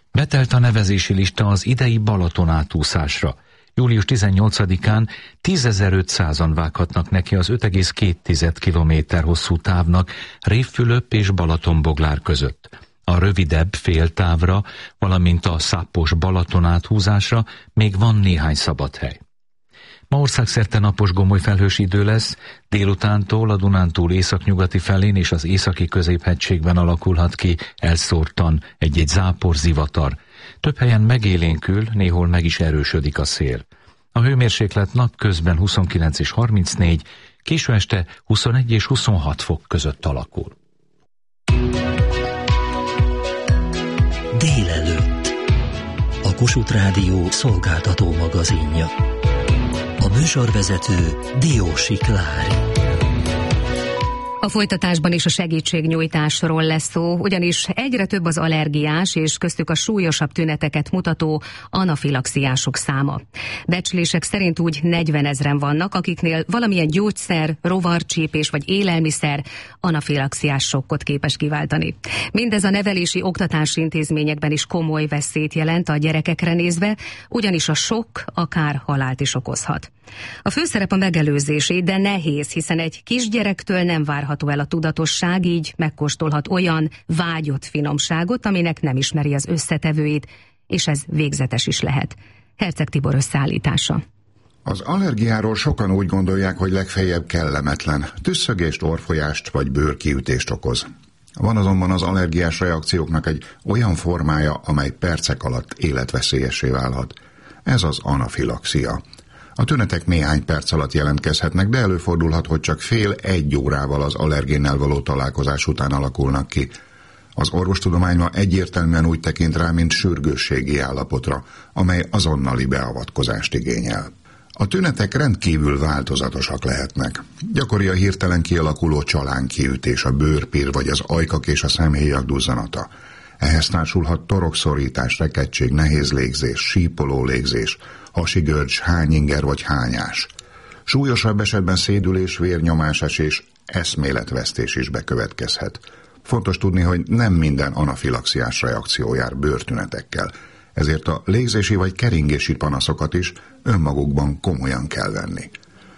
Betelt a nevezési lista az idei Balaton átúszásra. július tizennyolcadikán tízezer-ötszázan vághatnak neki az öt egész két kilométer hosszú távnak Révfülöp és Balatonboglár között. A rövidebb féltávra, valamint a szápos Balaton áthúzásra még van néhány szabad hely. Ma országszerte napos gomoly felhős idő lesz, délutántól a Dunántúl északnyugati felén és az északi középhegységben alakulhat ki elszórtan egy-egy zápor zivatar. Több helyen megélénkül, néhol meg is erősödik a szél. A hőmérséklet napközben huszonkilenc és harmincnégy, késő este huszonegy és huszonhat fok között alakul. Délelőtt. A Kossuth Rádió szolgáltató magazinja. A műsorvezető Diósi Klári. A folytatásban is a segítségnyújtásról lesz szó, ugyanis egyre több az allergiás és köztük a súlyosabb tüneteket mutató anafilaxiások száma. Becslések szerint úgy negyvenezren vannak, akiknél valamilyen gyógyszer, rovarcsípés vagy élelmiszer anafilaxiás sokkot képes kiváltani. Mindez a nevelési oktatási intézményekben is komoly veszélyt jelent a gyerekekre nézve, ugyanis a sokk akár halált is okozhat. A főszerep a megelőzésé, de nehéz, hiszen egy kisgyerektől nem várható el a tudatosság, így megkóstolhat olyan vágyott finomságot, aminek nem ismeri az összetevőit, és ez végzetes is lehet. Herceg Tibor összeállítása. Az allergiáról sokan úgy gondolják, hogy legfeljebb kellemetlen, tüsszögést, orrfolyást vagy bőrkiütést okoz. Van azonban az allergiás reakcióknak egy olyan formája, amely percek alatt életveszélyessé válhat. Ez az anafilaxia. A tünetek néhány perc alatt jelentkezhetnek, de előfordulhat, hogy csak fél-egy órával az allergénnel való találkozás után alakulnak ki. Az orvostudomány ma egyértelműen úgy tekint rá, mint sürgősségi állapotra, amely azonnali beavatkozást igényel. A tünetek rendkívül változatosak lehetnek. Gyakori a hirtelen kialakuló csalánkiütés, a bőrpír vagy az ajkak és a szemhéjak duzzanata. Ehhez társulhat torokszorítás, rekegtség, nehéz légzés, sípoló légzés, hasigörcs, hányinger vagy hányás. Súlyosabb esetben szédülés, vérnyomásás és eszméletvesztés is bekövetkezhet. Fontos tudni, hogy nem minden anafilaxiás reakció jár bőrtünetekkel, ezért a légzési vagy keringési panaszokat is önmagukban komolyan kell venni.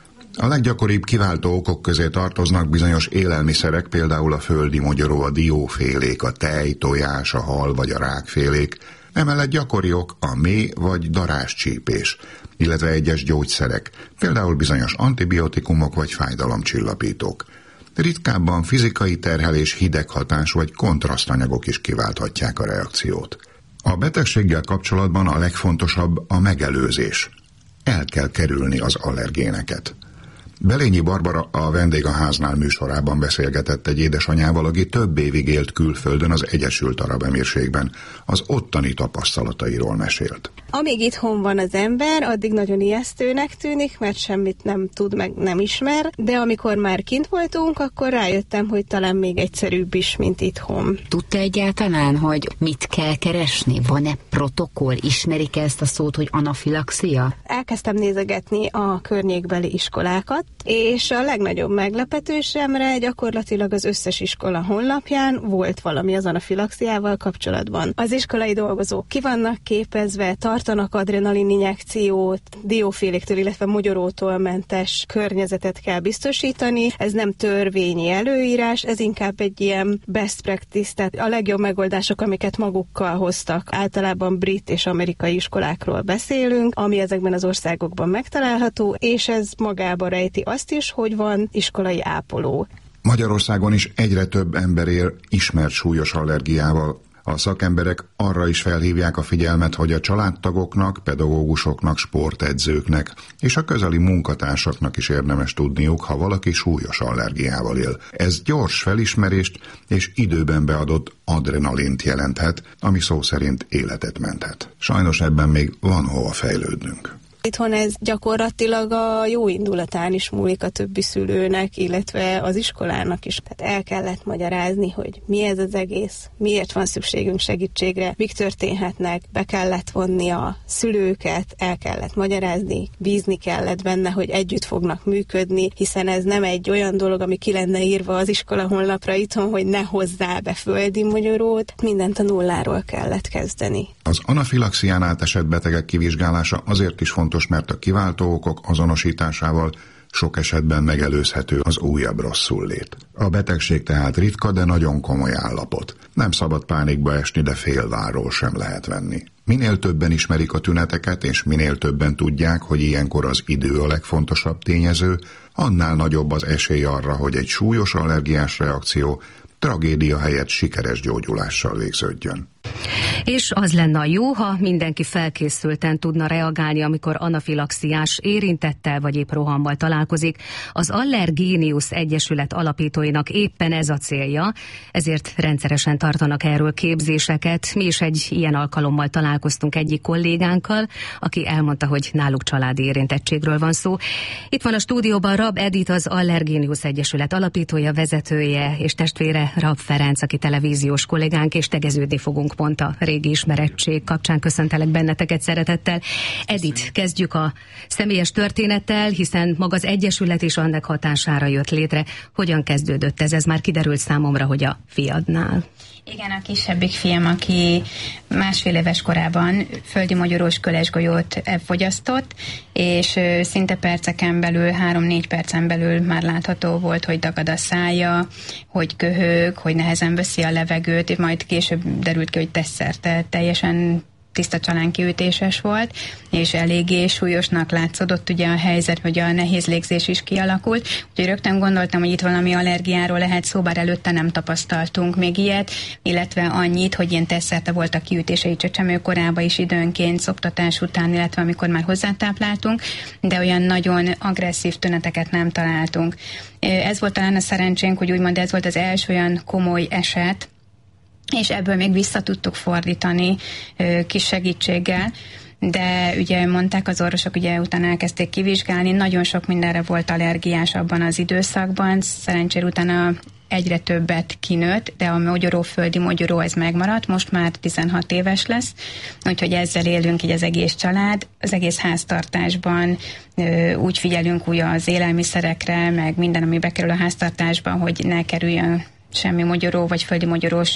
A leggyakoribb kiváltó okok közé tartoznak bizonyos élelmiszerek, például a földi mogyoró, a diófélék, a tej, tojás, a hal vagy a rákfélék. Emellett gyakori ok a méh vagy daráscsípés, illetve egyes gyógyszerek, például bizonyos antibiotikumok vagy fájdalomcsillapítók. Ritkábban fizikai terhelés, hideghatás vagy kontrasztanyagok is kiválthatják a reakciót. A betegséggel kapcsolatban a legfontosabb a megelőzés. El kell kerülni az allergéneket. Belényi Barbara a Vendég a háznál műsorában beszélgetett egy édesanyával, aki több évig élt külföldön az Egyesült Arab Emírségben. Az ottani tapasztalatairól mesélt. Amíg itthon van az ember, addig nagyon ijesztőnek tűnik, mert semmit nem tud, meg nem ismer, de amikor már kint voltunk, akkor rájöttem, hogy talán még egyszerűbb is, mint itthon. Tudta egyáltalán, hogy mit kell keresni? Van-e protokoll? Ismerik ezt a szót, hogy anafilaxia? Elkezdtem nézegetni a környékbeli iskolákat, és a legnagyobb meglepetésemre gyakorlatilag az összes iskola honlapján volt valami az anafilaxiával kapcsolatban. Az iskolai dolgozók ki vannak képezve, tartanak adrenalin injekciót, dióféléktől, illetve mogyorótól mentes környezetet kell biztosítani. Ez nem törvényi előírás, ez inkább egy ilyen best practice, tehát a legjobb megoldások, amiket magukkal hoztak. Általában brit és amerikai iskolákról beszélünk, ami ezekben az országokban megtalálható, és ez magába rejti azt is, hogy van iskolai ápoló. Magyarországon is egyre több ember él ismert súlyos allergiával. A szakemberek arra is felhívják a figyelmet, hogy a családtagoknak, pedagógusoknak, sportedzőknek és a közeli munkatársaknak is érdemes tudniuk, ha valaki súlyos allergiával él. Ez gyors felismerést és időben beadott adrenalint jelenthet, ami szó szerint életet menthet. Sajnos ebben még van hova fejlődnünk. Itthon ez gyakorlatilag a jó indulatán is múlik a többi szülőnek, illetve az iskolának is. Tehát el kellett magyarázni, hogy mi ez az egész, miért van szükségünk segítségre, mik történhetnek, be kellett vonni a szülőket, el kellett magyarázni, bízni kellett benne, hogy együtt fognak működni, hiszen ez nem egy olyan dolog, ami ki lenne írva az iskola honlapra itthon, hogy ne hozzá be földi mogyorót, mindent a nulláról kellett kezdeni. Az anafilaxián átesett betegek kivizsgálása azért is fontos, mert a kiváltó okok azonosításával sok esetben megelőzhető az újabb rosszullét. A betegség tehát ritka, de nagyon komoly állapot. Nem szabad pánikba esni, de félvárról sem lehet venni. Minél többen ismerik a tüneteket, és minél többen tudják, hogy ilyenkor az idő a legfontosabb tényező, annál nagyobb az esély arra, hogy egy súlyos allergiás reakció tragédia helyett sikeres gyógyulással végződjön. És az lenne a jó, ha mindenki felkészülten tudna reagálni, amikor anafilaxiás érintettel vagy épp rohammal találkozik. Az Allergenius Egyesület alapítóinak éppen ez a célja, ezért rendszeresen tartanak erről képzéseket. Mi is egy ilyen alkalommal találkoztunk egyik kollégánkkal, aki elmondta, hogy náluk családi érintettségről van szó. Itt van a stúdióban Rab Edith, az Allergenius Egyesület alapítója, vezetője, és testvére Rab Ferenc, aki televíziós kollégánk, és tegeződni fogunk pont a régi ismerettség kapcsán. Köszöntelek benneteket szeretettel. Edith, kezdjük a személyes történettel, hiszen maga az Egyesület is annak hatására jött létre. Hogyan kezdődött ez? Ez már kiderült számomra, hogy a fiadnál. Igen, a kisebbik fiam, aki másfél éves korában földi mogyorós kölesgolyót fogyasztott, és szinte perceken belül, három-négy percen belül már látható volt, hogy dagad a szája, hogy köhög, hogy nehezen veszi a levegőt, majd később derült ki, hogy tesztszerte teljesen tiszta csalánkiütéses volt, és eléggé súlyosnak látszódott ugye a helyzet, hogy a nehéz légzés is kialakult, úgyhogy rögtön gondoltam, hogy itt valami allergiáról lehet szó, bár előtte nem tapasztaltunk még ilyet, illetve annyit, hogy ilyen tesztszerte volt a kiütései csecsemőkorában is időnként, szoptatás után, illetve amikor már hozzátápláltunk, de olyan nagyon agresszív tüneteket nem találtunk. Ez volt talán a szerencsénk, hogy úgymond ez volt az első olyan komoly eset, és ebből még vissza tudtuk fordítani ö, kis segítséggel, de ugye mondták az orvosok, ugye utána elkezdték kivizsgálni, nagyon sok mindenre volt allergiás abban az időszakban, szerencsére utána egyre többet kinőtt, de a mogyoró, földi mogyoró ez megmaradt, most már tizenhat éves lesz, úgyhogy ezzel élünk így az egész család, az egész háztartásban ö, úgy figyelünk úgy az élelmiszerekre, meg minden, ami bekerül a háztartásban, hogy ne kerüljön semmi mogyoró vagy földi mogyorós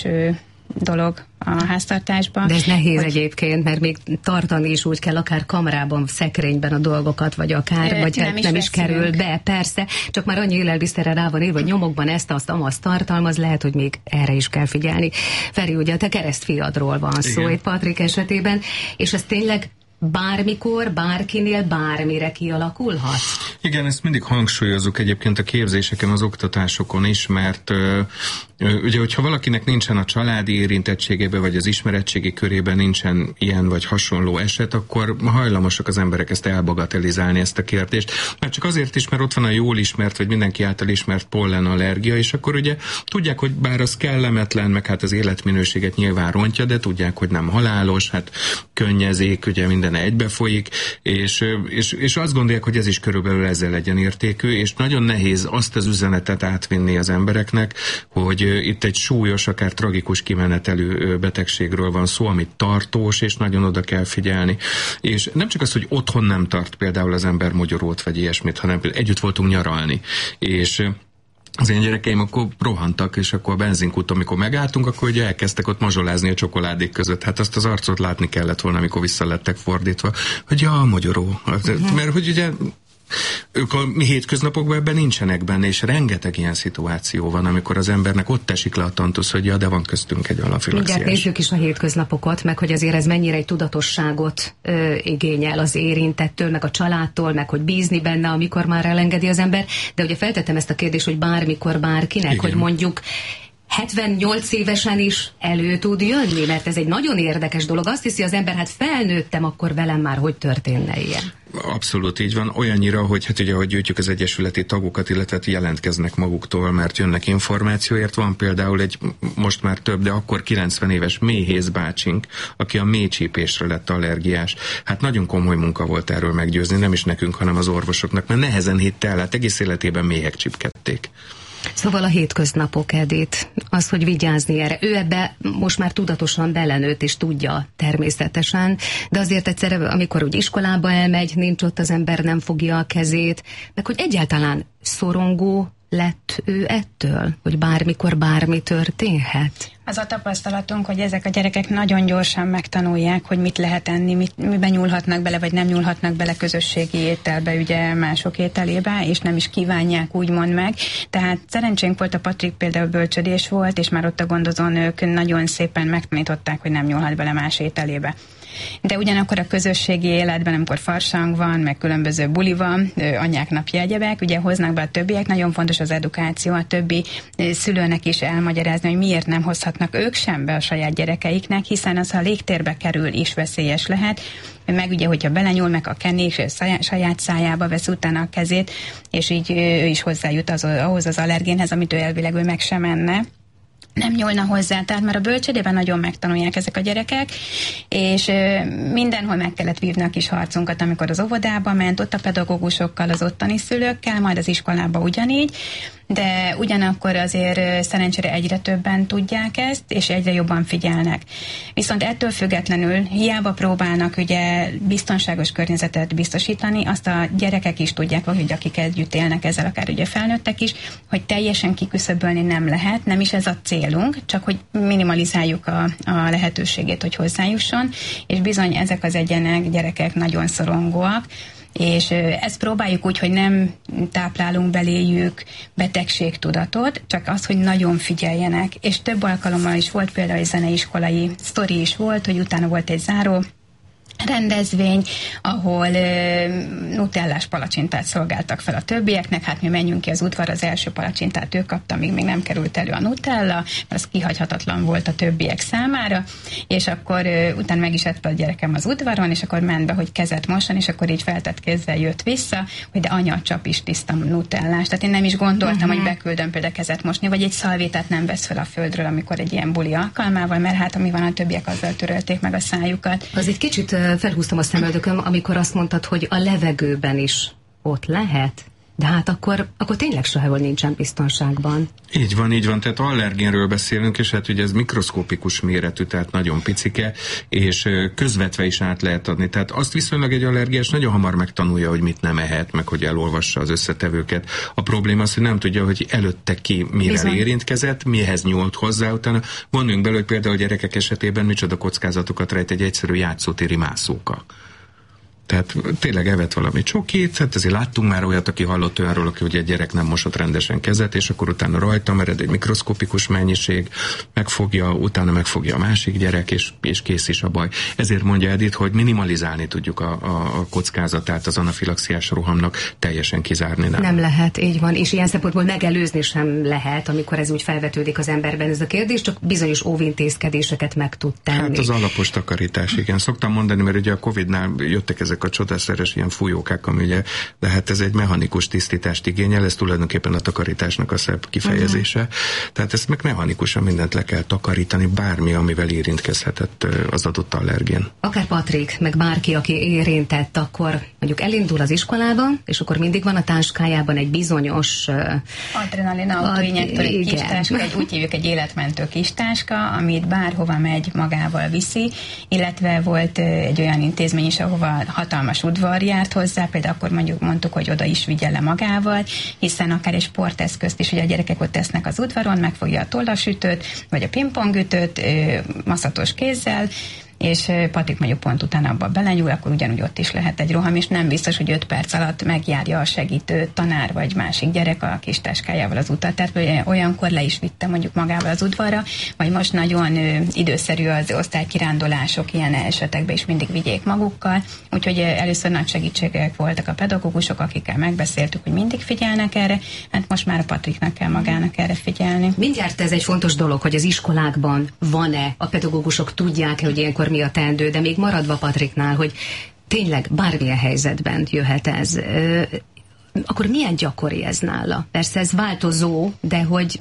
dolog a háztartásban. De ez nehéz hogy... egyébként, mert még tartani is úgy kell, akár kamerában, szekrényben a dolgokat, vagy akár, Ö, vagy nem, hát is, nem is kerül be, persze, csak már annyi élelmiszerre rá van írva, hogy nyomokban ezt, azt, amazt tartalmaz, lehet, hogy még erre is kell figyelni. Feri, ugye a te keresztfiadról van szó, igen, itt Patrik esetében, és ez tényleg bármikor, bárkinél, bármire kialakulhat? Igen, ezt mindig hangsúlyozunk egyébként a képzéseken, az oktatásokon is, mert ö, ö, ugye, hogyha valakinek nincsen a családi érintettségében, vagy az ismeretségi körében nincsen ilyen vagy hasonló eset, akkor hajlamosak az emberek ezt elbagatelizálni, ezt a kérdést. Mert csak azért is, mert ott van a jól ismert, vagy mindenki által ismert pollenallergia, és akkor ugye tudják, hogy bár az kellemetlen, meg hát az életminőséget nyilván rontja, de tudják, hogy nem halálos, hát könnyezik, ugye minden egybe folyik, és, és, és azt gondolják, hogy ez is körülbelül ezzel legyen értékű, és nagyon nehéz azt az üzenetet átvinni az embereknek, hogy itt egy súlyos, akár tragikus kimenetelű betegségről van szó, amit tartós, és nagyon oda kell figyelni. És nem csak az, hogy otthon nem tart például az ember mogyorót, vagy ilyesmit, hanem együtt voltunk nyaralni, és az én gyerekeim akkor rohantak, és akkor a benzinkúton, amikor megálltunk, akkor ugye elkezdtek ott mazsolázni a csokoládék között. Hát azt az arcot látni kellett volna, amikor vissza lettek fordítva, hogy ja, a mogyoró. Uh-huh. Mert hogy ugye ők a mi hétköznapokban ebben nincsenek benne, és rengeteg ilyen szituáció van, amikor az embernek ott esik le a tantusz, hogy ja, de van köztünk egy anafilaxiás. Mindjárt nézzük is a hétköznapokat, meg hogy azért ez mennyire egy tudatosságot ö, igényel az érintettől, meg a családtól, meg hogy bízni benne, amikor már elengedi az ember. De ugye feltettem ezt a kérdést, hogy bármikor, bárkinek, igen, hogy mondjuk hetvennyolc évesen is elő tud jönni, mert ez egy nagyon érdekes dolog. Azt hiszi az ember, hát felnőttem, akkor velem már hogy történne ilyen? Abszolút így van. Olyannyira, hogy hát ugye, ahogy gyűjtjük az egyesületi tagokat, illetve jelentkeznek maguktól, mert jönnek információért. Van például egy, most már több, de akkor kilencven éves méhész bácsink, aki a méhcsípésre lett allergiás. Hát nagyon komoly munka volt erről meggyőzni, nem is nekünk, hanem az orvosoknak, mert nehezen hitte el, hát egész életében méhek csipkedték. Szóval a hétköznapok, Edith, az, hogy vigyázni erre. Ő ebbe most már tudatosan belenőtt, és tudja természetesen, de azért egyszerre, amikor úgy iskolába elmegy, nincs ott az ember, nem fogja a kezét, meg hogy egyáltalán szorongó lett ő ettől, hogy bármikor bármi történhet? Az a tapasztalatunk, hogy ezek a gyerekek nagyon gyorsan megtanulják, hogy mit lehet enni, mit, miben nyúlhatnak bele, vagy nem nyúlhatnak bele közösségi ételbe, ugye mások ételébe, és nem is kívánják úgymond meg. Tehát szerencsénk volt, a Patrik például bölcsödés volt, és már ott a gondozónők nagyon szépen megtanították, hogy nem nyúlhat bele más ételébe. De ugyanakkor a közösségi életben, amikor farsang van, meg különböző buli van, anyák napja, egyebek, ugye hoznak be a többiek, nagyon fontos az edukáció, a többi szülőnek is elmagyarázni, hogy miért nem hozhatnak ők sem be a saját gyerekeiknek, hiszen az, ha a légtérbe kerül, is veszélyes lehet, meg ugye, hogyha belenyúl, meg a kenés saját szájába vesz utána a kezét, és így ő is hozzájut az, ahhoz az allergénhez, amit ő elvileg ő meg sem enne. Nem nyúlna hozzá, tehát már a bölcsődében nagyon megtanulják ezek a gyerekek, és mindenhol meg kellett vívni a kis harcunkat, amikor az óvodába ment, ott a pedagógusokkal, az ottani szülőkkel, majd az iskolába ugyanígy, de ugyanakkor azért szerencsére egyre többen tudják ezt, és egyre jobban figyelnek. Viszont ettől függetlenül hiába próbálnak ugye biztonságos környezetet biztosítani, azt a gyerekek is tudják, hogy akik együtt élnek ezzel, akár ugye felnőttek is, hogy teljesen kiküszöbölni nem lehet, nem is ez a célunk, csak hogy minimalizáljuk a, a lehetőségét, hogy hozzájusson, és bizony ezek az egyenek, gyerekek nagyon szorongóak, és ezt próbáljuk úgy, hogy nem táplálunk beléjük betegségtudatot, csak az, hogy nagyon figyeljenek. És több alkalommal is volt például egy zeneiskolai sztori is volt, hogy utána volt egy záró rendezvény, ahol uh, nutellás palacsintát szolgáltak fel a többieknek, hát mi menjünk ki az udvar, az első palacsintát ő kapta, míg még nem került elő a nutella, mert az kihagyhatatlan volt a többiek számára, és akkor uh, utána meg is ette a gyerekem az udvaron, és akkor ment be, hogy kezet mosan, és akkor így feltett kézzel jött vissza, hogy de anya, csap is tiszta nutellást. Tehát én nem is gondoltam, uh-huh. hogy beküldöm például kezet mosni, vagy egy szalvétát nem vesz fel a földről, amikor egy ilyen buli alkalmával, mert hát ami van, a többiek azzal törölték meg a szájukat. Az egy kicsit felhúztam a szemöldököm, amikor azt mondtad, hogy a levegőben is ott lehet, de hát akkor, akkor tényleg sehol nincsen biztonságban. Így van, így van, tehát allergénről beszélünk, és hát ugye ez mikroszkópikus méretű, tehát nagyon picike, és közvetve is át lehet adni. Tehát azt viszonylag egy allergiás nagyon hamar megtanulja, hogy mit nem ehet, meg hogy elolvassa az összetevőket. A probléma az, hogy nem tudja, hogy előtte ki mire Bizony. érintkezett, mihez nyúlt hozzá, utána gondoljunk belőle, hogy például a gyerekek esetében micsoda kockázatokat rejt egy egyszerű játszótéri mászóka. Tehát tényleg evett valami csokit, hát azért láttunk már olyat, aki hallott olyanról, aki ugye egy gyerek nem mosott rendesen kezet, és akkor utána rajta mered egy mikroszkopikus mennyiség, megfogja, utána megfogja a másik gyerek, és, és kész is a baj. Ezért mondja Edith, hogy minimalizálni tudjuk a, a, a kockázatát az anafilaxiás rohamnak, teljesen kizárni nem. Nem lehet, így van, és ilyen szempontból megelőzni sem lehet, amikor ez úgy felvetődik az emberben ez a kérdés, csak bizonyos óvintézkedéseket meg tud tenni. Hát az alapos takarítás, igen. Szoktam mondani, mert ugye a Covidnál jöttek ezek a csodaszeres ilyen fújókák, ami ugye, de hát ez egy mechanikus tisztítást igényel, ez tulajdonképpen a takarításnak a szebb kifejezése. Uh-huh. Tehát ezt meg mechanikusan mindent le kell takarítani, bármi, amivel érintkezhetett az adott allergén. Akár Patrik, meg bárki, aki érintett, akkor mondjuk elindul az iskolába, és akkor mindig van a táskájában egy bizonyos uh, adrenalin autoinjektor, egy kis táska, egy, úgy hívjuk egy életmentő kis táska, amit bárhova megy, magával viszi, illetve volt uh, egy olyan intézmény is, ahova hatalmas udvar járt hozzá, például akkor mondjuk mondtuk, hogy oda is vigye le magával, hiszen akár egy sporteszközt is, ugye a gyerekek ott tesznek az udvaron, megfogja a tollasütőt, vagy a pingpongütőt, uh, maszatos kézzel, és Patrik mondjuk pont utána abba belenyúl, akkor ugyanúgy ott is lehet egy roham, és nem biztos, hogy öt perc alatt megjárja a segítő tanár vagy másik gyerek a kis táskájával az utat. Tehát olyankor le is vitte mondjuk magával az udvarra, vagy most nagyon ö, időszerű az osztálykirándulások, ilyen esetekben is mindig vigyék magukkal. Úgyhogy először nagy segítségek voltak a pedagógusok, akikkel megbeszéltük, hogy mindig figyelnek erre, hát most már a Patriknak kell magának erre figyelni. Mindjárt ez egy fontos dolog, hogy az iskolákban van-e, a pedagógusok tudják-e, hogy ilyenkor mi a teendő, de még maradva Patriknál, hogy tényleg bármilyen helyzetben jöhet ez. Akkor milyen gyakori ez nála? Persze ez változó, de hogy...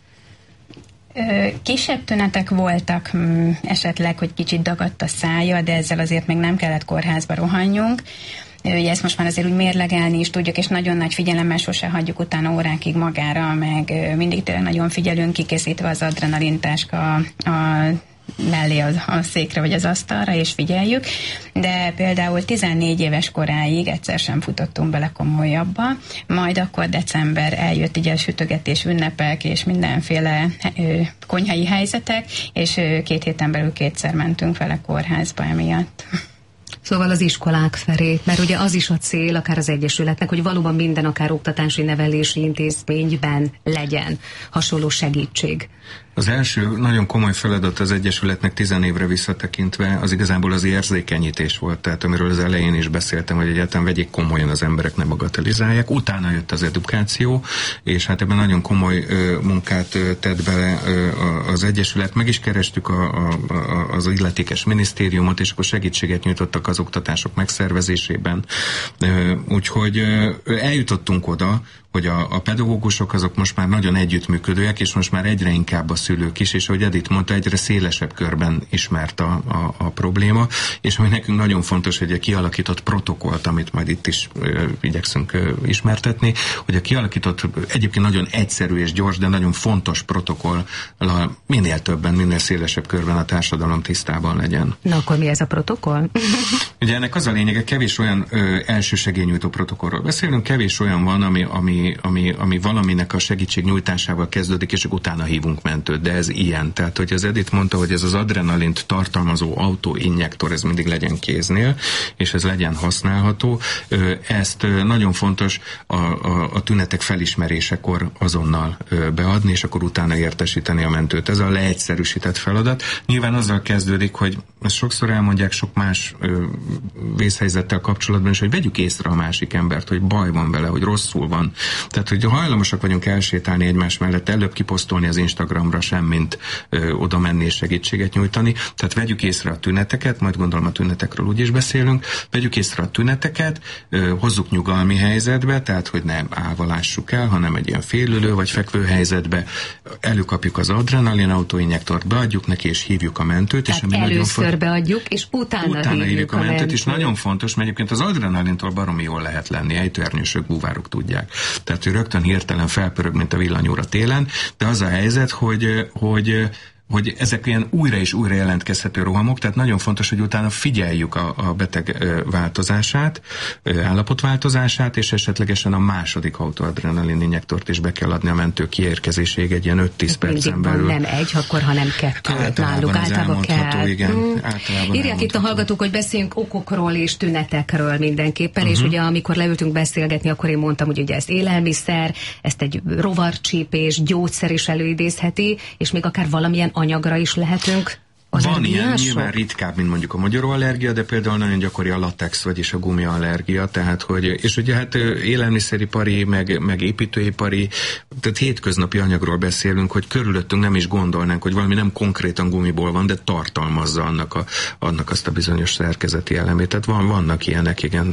Kisebb tünetek voltak, esetleg, hogy kicsit dagadt a szája, de ezzel azért még nem kellett kórházba rohanjunk. Ugye ezt most már azért úgy mérlegelni is tudjuk, és nagyon nagy figyelemmel sose hagyjuk utána órákig magára, meg mindig tényleg nagyon figyelünk, kikészítve az adrenalintáska a mellé a, a székre vagy az asztalra, és figyeljük, de például tizennégy éves koráig egyszer sem futottunk bele komolyabba, majd akkor december eljött így a sütögetés, ünnepek és mindenféle ö, konyhai helyzetek, és ö, két héten belül kétszer mentünk vele kórházba emiatt. Szóval az iskolák felé, mert ugye az is a cél, akár az Egyesületnek, hogy valóban minden, akár oktatási, nevelési intézményben legyen hasonló segítség. Az első nagyon komoly feladat az Egyesületnek tizen évre visszatekintve az igazából az érzékenyítés volt, tehát amiről az elején is beszéltem, hogy egyáltalán vegyék komolyan az emberek, ne bagatelizálják. Utána jött az edukáció, és hát ebben nagyon komoly ö, munkát ö, tett bele ö, az Egyesület. Meg is kerestük a, a, a, az illetékes minisztériumot, és akkor segítséget nyújtottak az oktatások megszervezésében. Ö, úgyhogy ö, eljutottunk oda, hogy a, a pedagógusok azok most már nagyon együttműködőek, és most már egyre inkább a szülők is, és ahogy Edith mondta, egyre szélesebb körben ismert a, a, a probléma, és ami nekünk nagyon fontos, hogy a kialakított protokollt, amit majd itt is ö, igyekszünk ö, ismertetni, hogy a kialakított egyébként nagyon egyszerű és gyors, de nagyon fontos protokoll minél többen, minél szélesebb körben a társadalom tisztában legyen. Na akkor mi ez a protokoll? Ugye ennek az a lényege, kevés olyan ö, elsősegélynyújtó protokollról beszélünk, kevés olyan van, ami, ami Ami, ami valaminek a segítségnyújtásával kezdődik, és utána hívunk mentőt, de ez ilyen. Tehát, hogy az Edith mondta, hogy ez az adrenalint tartalmazó autóinjektor, ez mindig legyen kéznél, és ez legyen használható. Ezt nagyon fontos a, a, a tünetek felismerésekor azonnal beadni, és akkor utána értesíteni a mentőt. Ez a leegyszerűsített feladat. Nyilván azzal kezdődik, hogy ezt sokszor elmondják sok más vészhelyzettel kapcsolatban is, hogy vegyük észre a másik embert, hogy baj van vele, hogy rosszul van. Tehát, hogy hajlamosak vagyunk elsétálni egymás mellett, előbb kiposztolni az Instagramra sem, mint ö, oda menni és segítséget nyújtani. Tehát vegyük észre a tüneteket, majd gondolom a tünetekről úgy is beszélünk, vegyük észre a tüneteket, ö, hozzuk nyugalmi helyzetbe, tehát, hogy ne állva lássuk el, hanem egy ilyen félülő vagy fekvő helyzetbe, előkapjuk az adrenalin autóinjektort, beadjuk neki, és hívjuk a mentőt. Tehát és ami először nagyon beadjuk, és utána, utána hívjuk, hívjuk a mentőt, mentőt, és nagyon fontos, mert egyébként az adrenalintól baromi jól lehet lenni, ejtőernyősök, búvárok tudják. Tehát ő rögtön hirtelen felpörög, mint a villanyóra télen, de az a helyzet, hogy, hogy hogy ezek ilyen újra és újra jelentkezhető rohamok, tehát nagyon fontos, hogy utána figyeljük a, a beteg változását, állapotváltozását, és esetlegesen a második autoadrenalin injektort is be kell adni a mentő kiérkezéséig egy ilyen öt-tíz percen belül. Nem egy, akkor, hanem kettő náluk. Általában kell. Igen, mm. általában Írják itt a hallgatók, hogy beszéljünk okokról és tünetekről mindenképpen, uh-huh. és ugye amikor leültünk beszélgetni, akkor én mondtam, hogy ugye ez élelmiszer, ezt egy rovarcsípés, gyógyszer is előidézheti, és még akár valamilyen anyagra is lehetünk. Van ilyen, nyilván ritkább, mint mondjuk a magyaróallergia, de például nagyon gyakori a latex, vagyis a gumiallergia, tehát hogy, és ugye hát élelmiszeripari, meg, meg építőipari, tehát hétköznapi anyagról beszélünk, hogy körülöttünk nem is gondolnánk, hogy valami nem konkrétan gumiból van, de tartalmazza annak, a, annak azt a bizonyos szerkezeti elemét. Tehát van, vannak ilyenek, igen,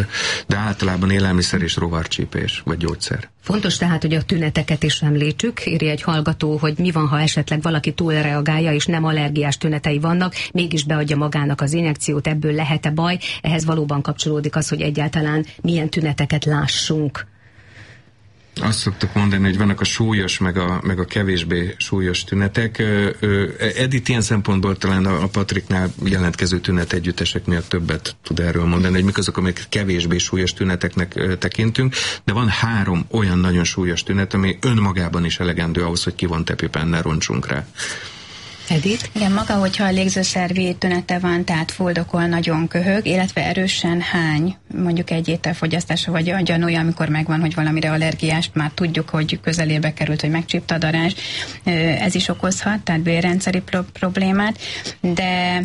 de általában élelmiszer és rovarcsípés, vagy gyógyszer. Fontos tehát, hogy a tüneteket is említsük. Írja egy hallgató, hogy mi van, ha esetleg valaki túlreagálja, és nem allergiás tünetei vannak, mégis beadja magának az injekciót, ebből lehet-e baj? Ehhez valóban kapcsolódik az, hogy egyáltalán milyen tüneteket lássunk. Azt szoktuk mondani, hogy vannak a súlyos, meg a, meg a kevésbé súlyos tünetek. Edith ilyen szempontból talán a Patriknál jelentkező tünetegyüttesek miatt többet tud erről mondani, hogy mik azok, amik kevésbé súlyos tüneteknek tekintünk, de van három olyan nagyon súlyos tünet, ami önmagában is elegendő ahhoz, hogy kivont epipennel roncsunk rá. Edith? Igen, maga, hogyha a légzőszervi tünete van, tehát fuldokol, nagyon köhög, illetve erősen hány, mondjuk egy ételfogyasztása vagy a gyanúja, amikor megvan, hogy valamire allergiást, már tudjuk, hogy közelébe került, hogy megcsípte a darázs, ez is okozhat, tehát bélrendszeri pro- problémát, de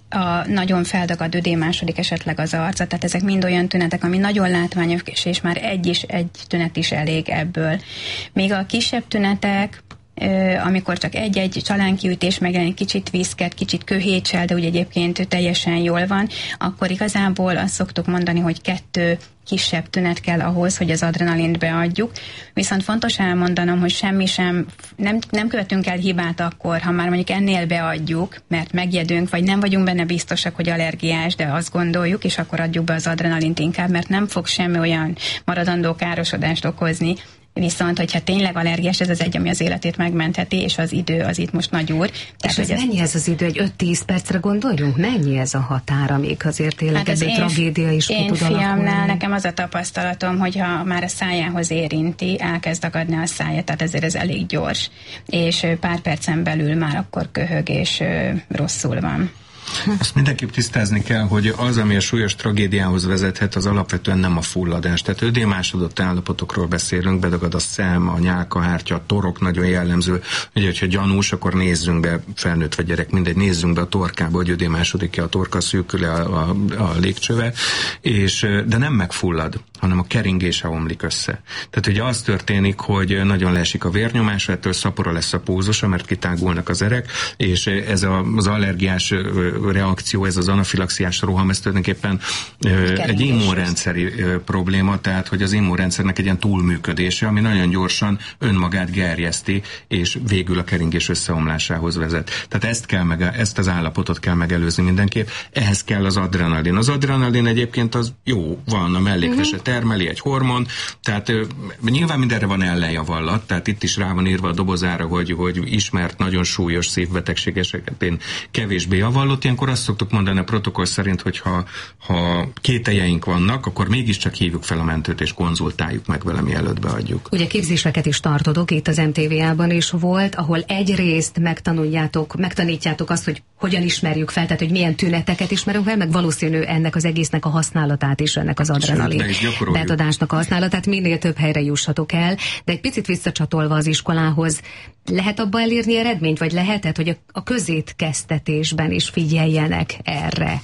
a nagyon feldagad ödém, második esetleg az arca, tehát ezek mind olyan tünetek, ami nagyon látványos, és már egy is, egy tünet is elég ebből. Még a kisebb tünetek, amikor csak egy-egy csalánkiütés megjelenik, kicsit viszket, kicsit köhétsel, de úgy egyébként teljesen jól van, akkor igazából azt szoktuk mondani, hogy kettő kisebb tünet kell ahhoz, hogy az adrenalint beadjuk. Viszont fontos elmondanom, hogy semmi sem, nem, nem követünk el hibát akkor, ha már mondjuk ennél beadjuk, mert megjedünk, vagy nem vagyunk benne biztosak, hogy allergiás, de azt gondoljuk, és akkor adjuk be az adrenalint inkább, mert nem fog semmi olyan maradandó károsodást okozni. Viszont, hogyha tényleg allergiás, ez az egy, ami az életét megmentheti, és az idő az itt most nagy úr. Tehát, és ez mennyi ez az idő? Egy öt-tíz percre gondoljunk? Mennyi ez a határ, amíg azért tényleg hát ebből tragédia is ki tud alakulni? Én fiamnál nekem az a tapasztalatom, hogyha már a szájához érinti, elkezd akadni a szája, tehát ezért ez elég gyors. És pár percen belül már akkor köhög, és rosszul van. Azt mindenképp tisztázni kell, hogy az, ami a súlyos tragédiához vezethet, az alapvetően nem a fulladás. Tehát ödémásodott állapotokról beszélünk, bedagad a szem, a nyálkahártya, a torok nagyon jellemző. Ugye, hogyha gyanús, akkor nézzünk be, felnőtt vagy gyerek, mindegy, nézzünk be a torkába, hogy ödémásodik-e a torka, szűkül-e a, a, a légcsöve, és, de nem megfullad, hanem a keringése omlik össze. Tehát ugye az történik, hogy nagyon leesik a vérnyomás, ettől szapora lesz a pózusa, mert kitágulnak az erek, és ez a, az allergiás reakció, ez az anafilaxiás roham, ez tulajdonképpen Keringés. egy immunrendszeri probléma, tehát hogy az immunrendszernek egy ilyen túlműködése, ami nagyon gyorsan önmagát gerjeszti, és végül a keringés összeomlásához vezet. Tehát ezt, kell meg, ezt az állapotot kell megelőzni mindenképp. Ehhez kell az adrenalin. Az adrenalin egyébként az jó, van, a mellékvese uh-huh. termeli, egy hormon, tehát nyilván mindenre van ellenjavallat, tehát itt is rá van írva a dobozára, hogy, hogy ismert nagyon súlyos szívbetegség esetén kevésbé javallott. Ilyenkor azt szoktuk mondani a protokoll szerint, hogy ha, ha kételjeink vannak, akkor mégiscsak hívjuk fel a mentőt és konzultáljuk meg vele, mielőtt beadjuk. Ugye képzéseket is tartotok, itt az em té vé á-ban is volt, ahol egyrészt megtanuljátok, megtanítjátok azt, hogy hogyan ismerjük fel, tehát hogy milyen tüneteket ismerünk fel, meg valószínű ennek az egésznek a használatát is, ennek az adrenalin betadásnak a használatát, minél több helyre jussatok el, de egy picit visszacsatolva az iskolához, lehet abba elérni eredményt, vagy lehetett, hogy a, a közétkeztetésben is figyeljenek erre?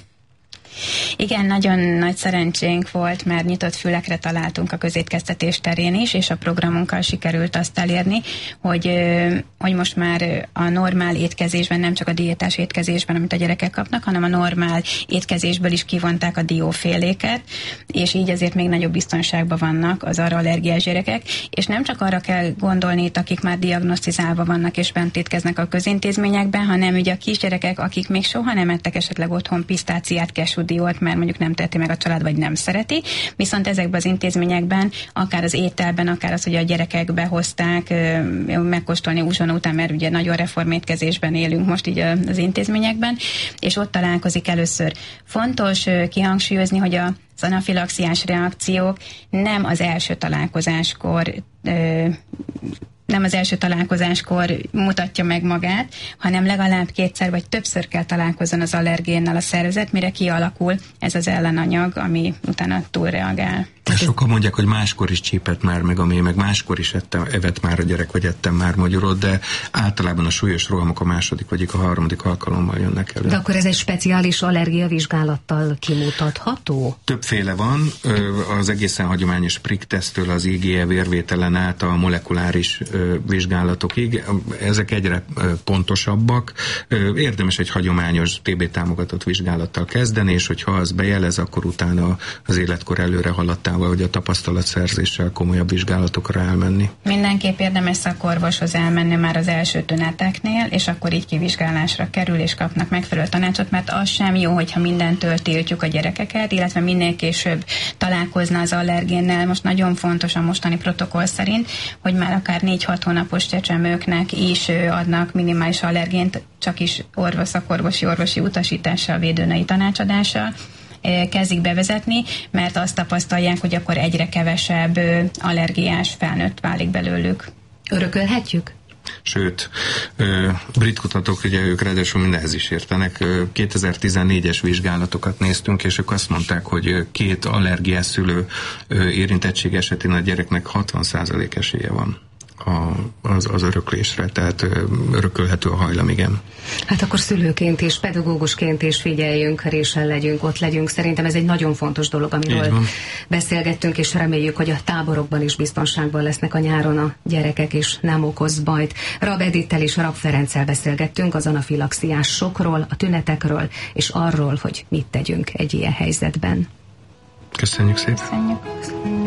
Igen, nagyon nagy szerencsénk volt, mert nyitott fülekre találtunk a közétkeztetés terén is, és a programunkkal sikerült azt elérni, hogy, hogy most már a normál étkezésben, nem csak a diétás étkezésben, amit a gyerekek kapnak, hanem a normál étkezésből is kivonták a dióféléket, és így azért még nagyobb biztonságban vannak az arra allergiás gyerekek, és nem csak arra kell gondolni itt, akik már diagnosztizálva vannak és bent étkeznek a közintézményekben, hanem ugye a kisgyerekek, akik még soha nem ettek esetleg otthon pisztáciát, kesúdiót, mert mondjuk nem teheti meg a család, vagy nem szereti, viszont ezekben az intézményekben, akár az ételben, akár az, hogy a gyerekek behozták megkóstolni uzsonna után, mert ugye nagyon reformétkezésben élünk most így az intézményekben, és ott találkozik először. Fontos kihangsúlyozni, hogy a az anafilaxiás reakciók nem az első találkozáskor nem az első találkozáskor mutatja meg magát, hanem legalább kétszer vagy többször kell találkozzon az allergénnel a szervezet, mire kialakul ez az ellenanyag, ami utána túlreagál. Sokan mondják, hogy máskor is csípett már meg a mély, meg máskor is ettem, evett már a gyerek, vagy ettem már magyarot, de általában a súlyos rohamok a második vagy a harmadik alkalommal jönnek elő. De akkor ez egy speciális allergiavizsgálattal kimutatható? Többféle van, az egészen hagyományos prick-tesztől az i gé e vérvételen át a molekuláris vizsgálatokig. Ezek egyre pontosabbak. Érdemes egy hagyományos té bé támogatott vizsgálattal kezdeni, és hogyha az bejelez, akkor utána az életkor előre haladtával, hogy a tapasztalatszerzéssel komolyabb vizsgálatokra elmenni. Mindenképp érdemes szakorvoshoz elmenni már az első tüneteknél, és akkor így kivizsgálásra kerül, és kapnak megfelelő tanácsot, mert az sem jó, hogyha mindentől tiltjuk a gyerekeket, illetve minél később találkozna az allergénnel. Most nagyon fontos a mostani protokoll szerint, hogy már akár négy-hat hónapos csecsemőknek is adnak minimális allergént, csak is orvos, szakorvosi, orvosi utasítással, védőnői tanácsadással kezdik bevezetni, mert azt tapasztalják, hogy akkor egyre kevesebb allergiás felnőtt válik belőlük. Örökölhetjük? Sőt, ö, brit kutatók, ugye ők ráadásul mindenhez is értenek, ö, kétezer-tizennégyes vizsgálatokat néztünk, és ők azt mondták, hogy két allergiás szülő ö, érintettség esetén a gyereknek hatvan százalék esélye van A, az, az öröklésre, tehát örökölhető a hajlam, igen. Hát akkor szülőként és pedagógusként is figyeljünk, résen legyünk, ott legyünk. Szerintem ez egy nagyon fontos dolog, amiről beszélgettünk, és reméljük, hogy a táborokban is biztonságban lesznek a nyáron a gyerekek, és nem okoz bajt. Rab Edittel és Rab Ferenccel beszélgettünk az anafilaxiás sokról, a tünetekről, és arról, hogy mit tegyünk egy ilyen helyzetben. Köszönjük szépen! Köszönjük.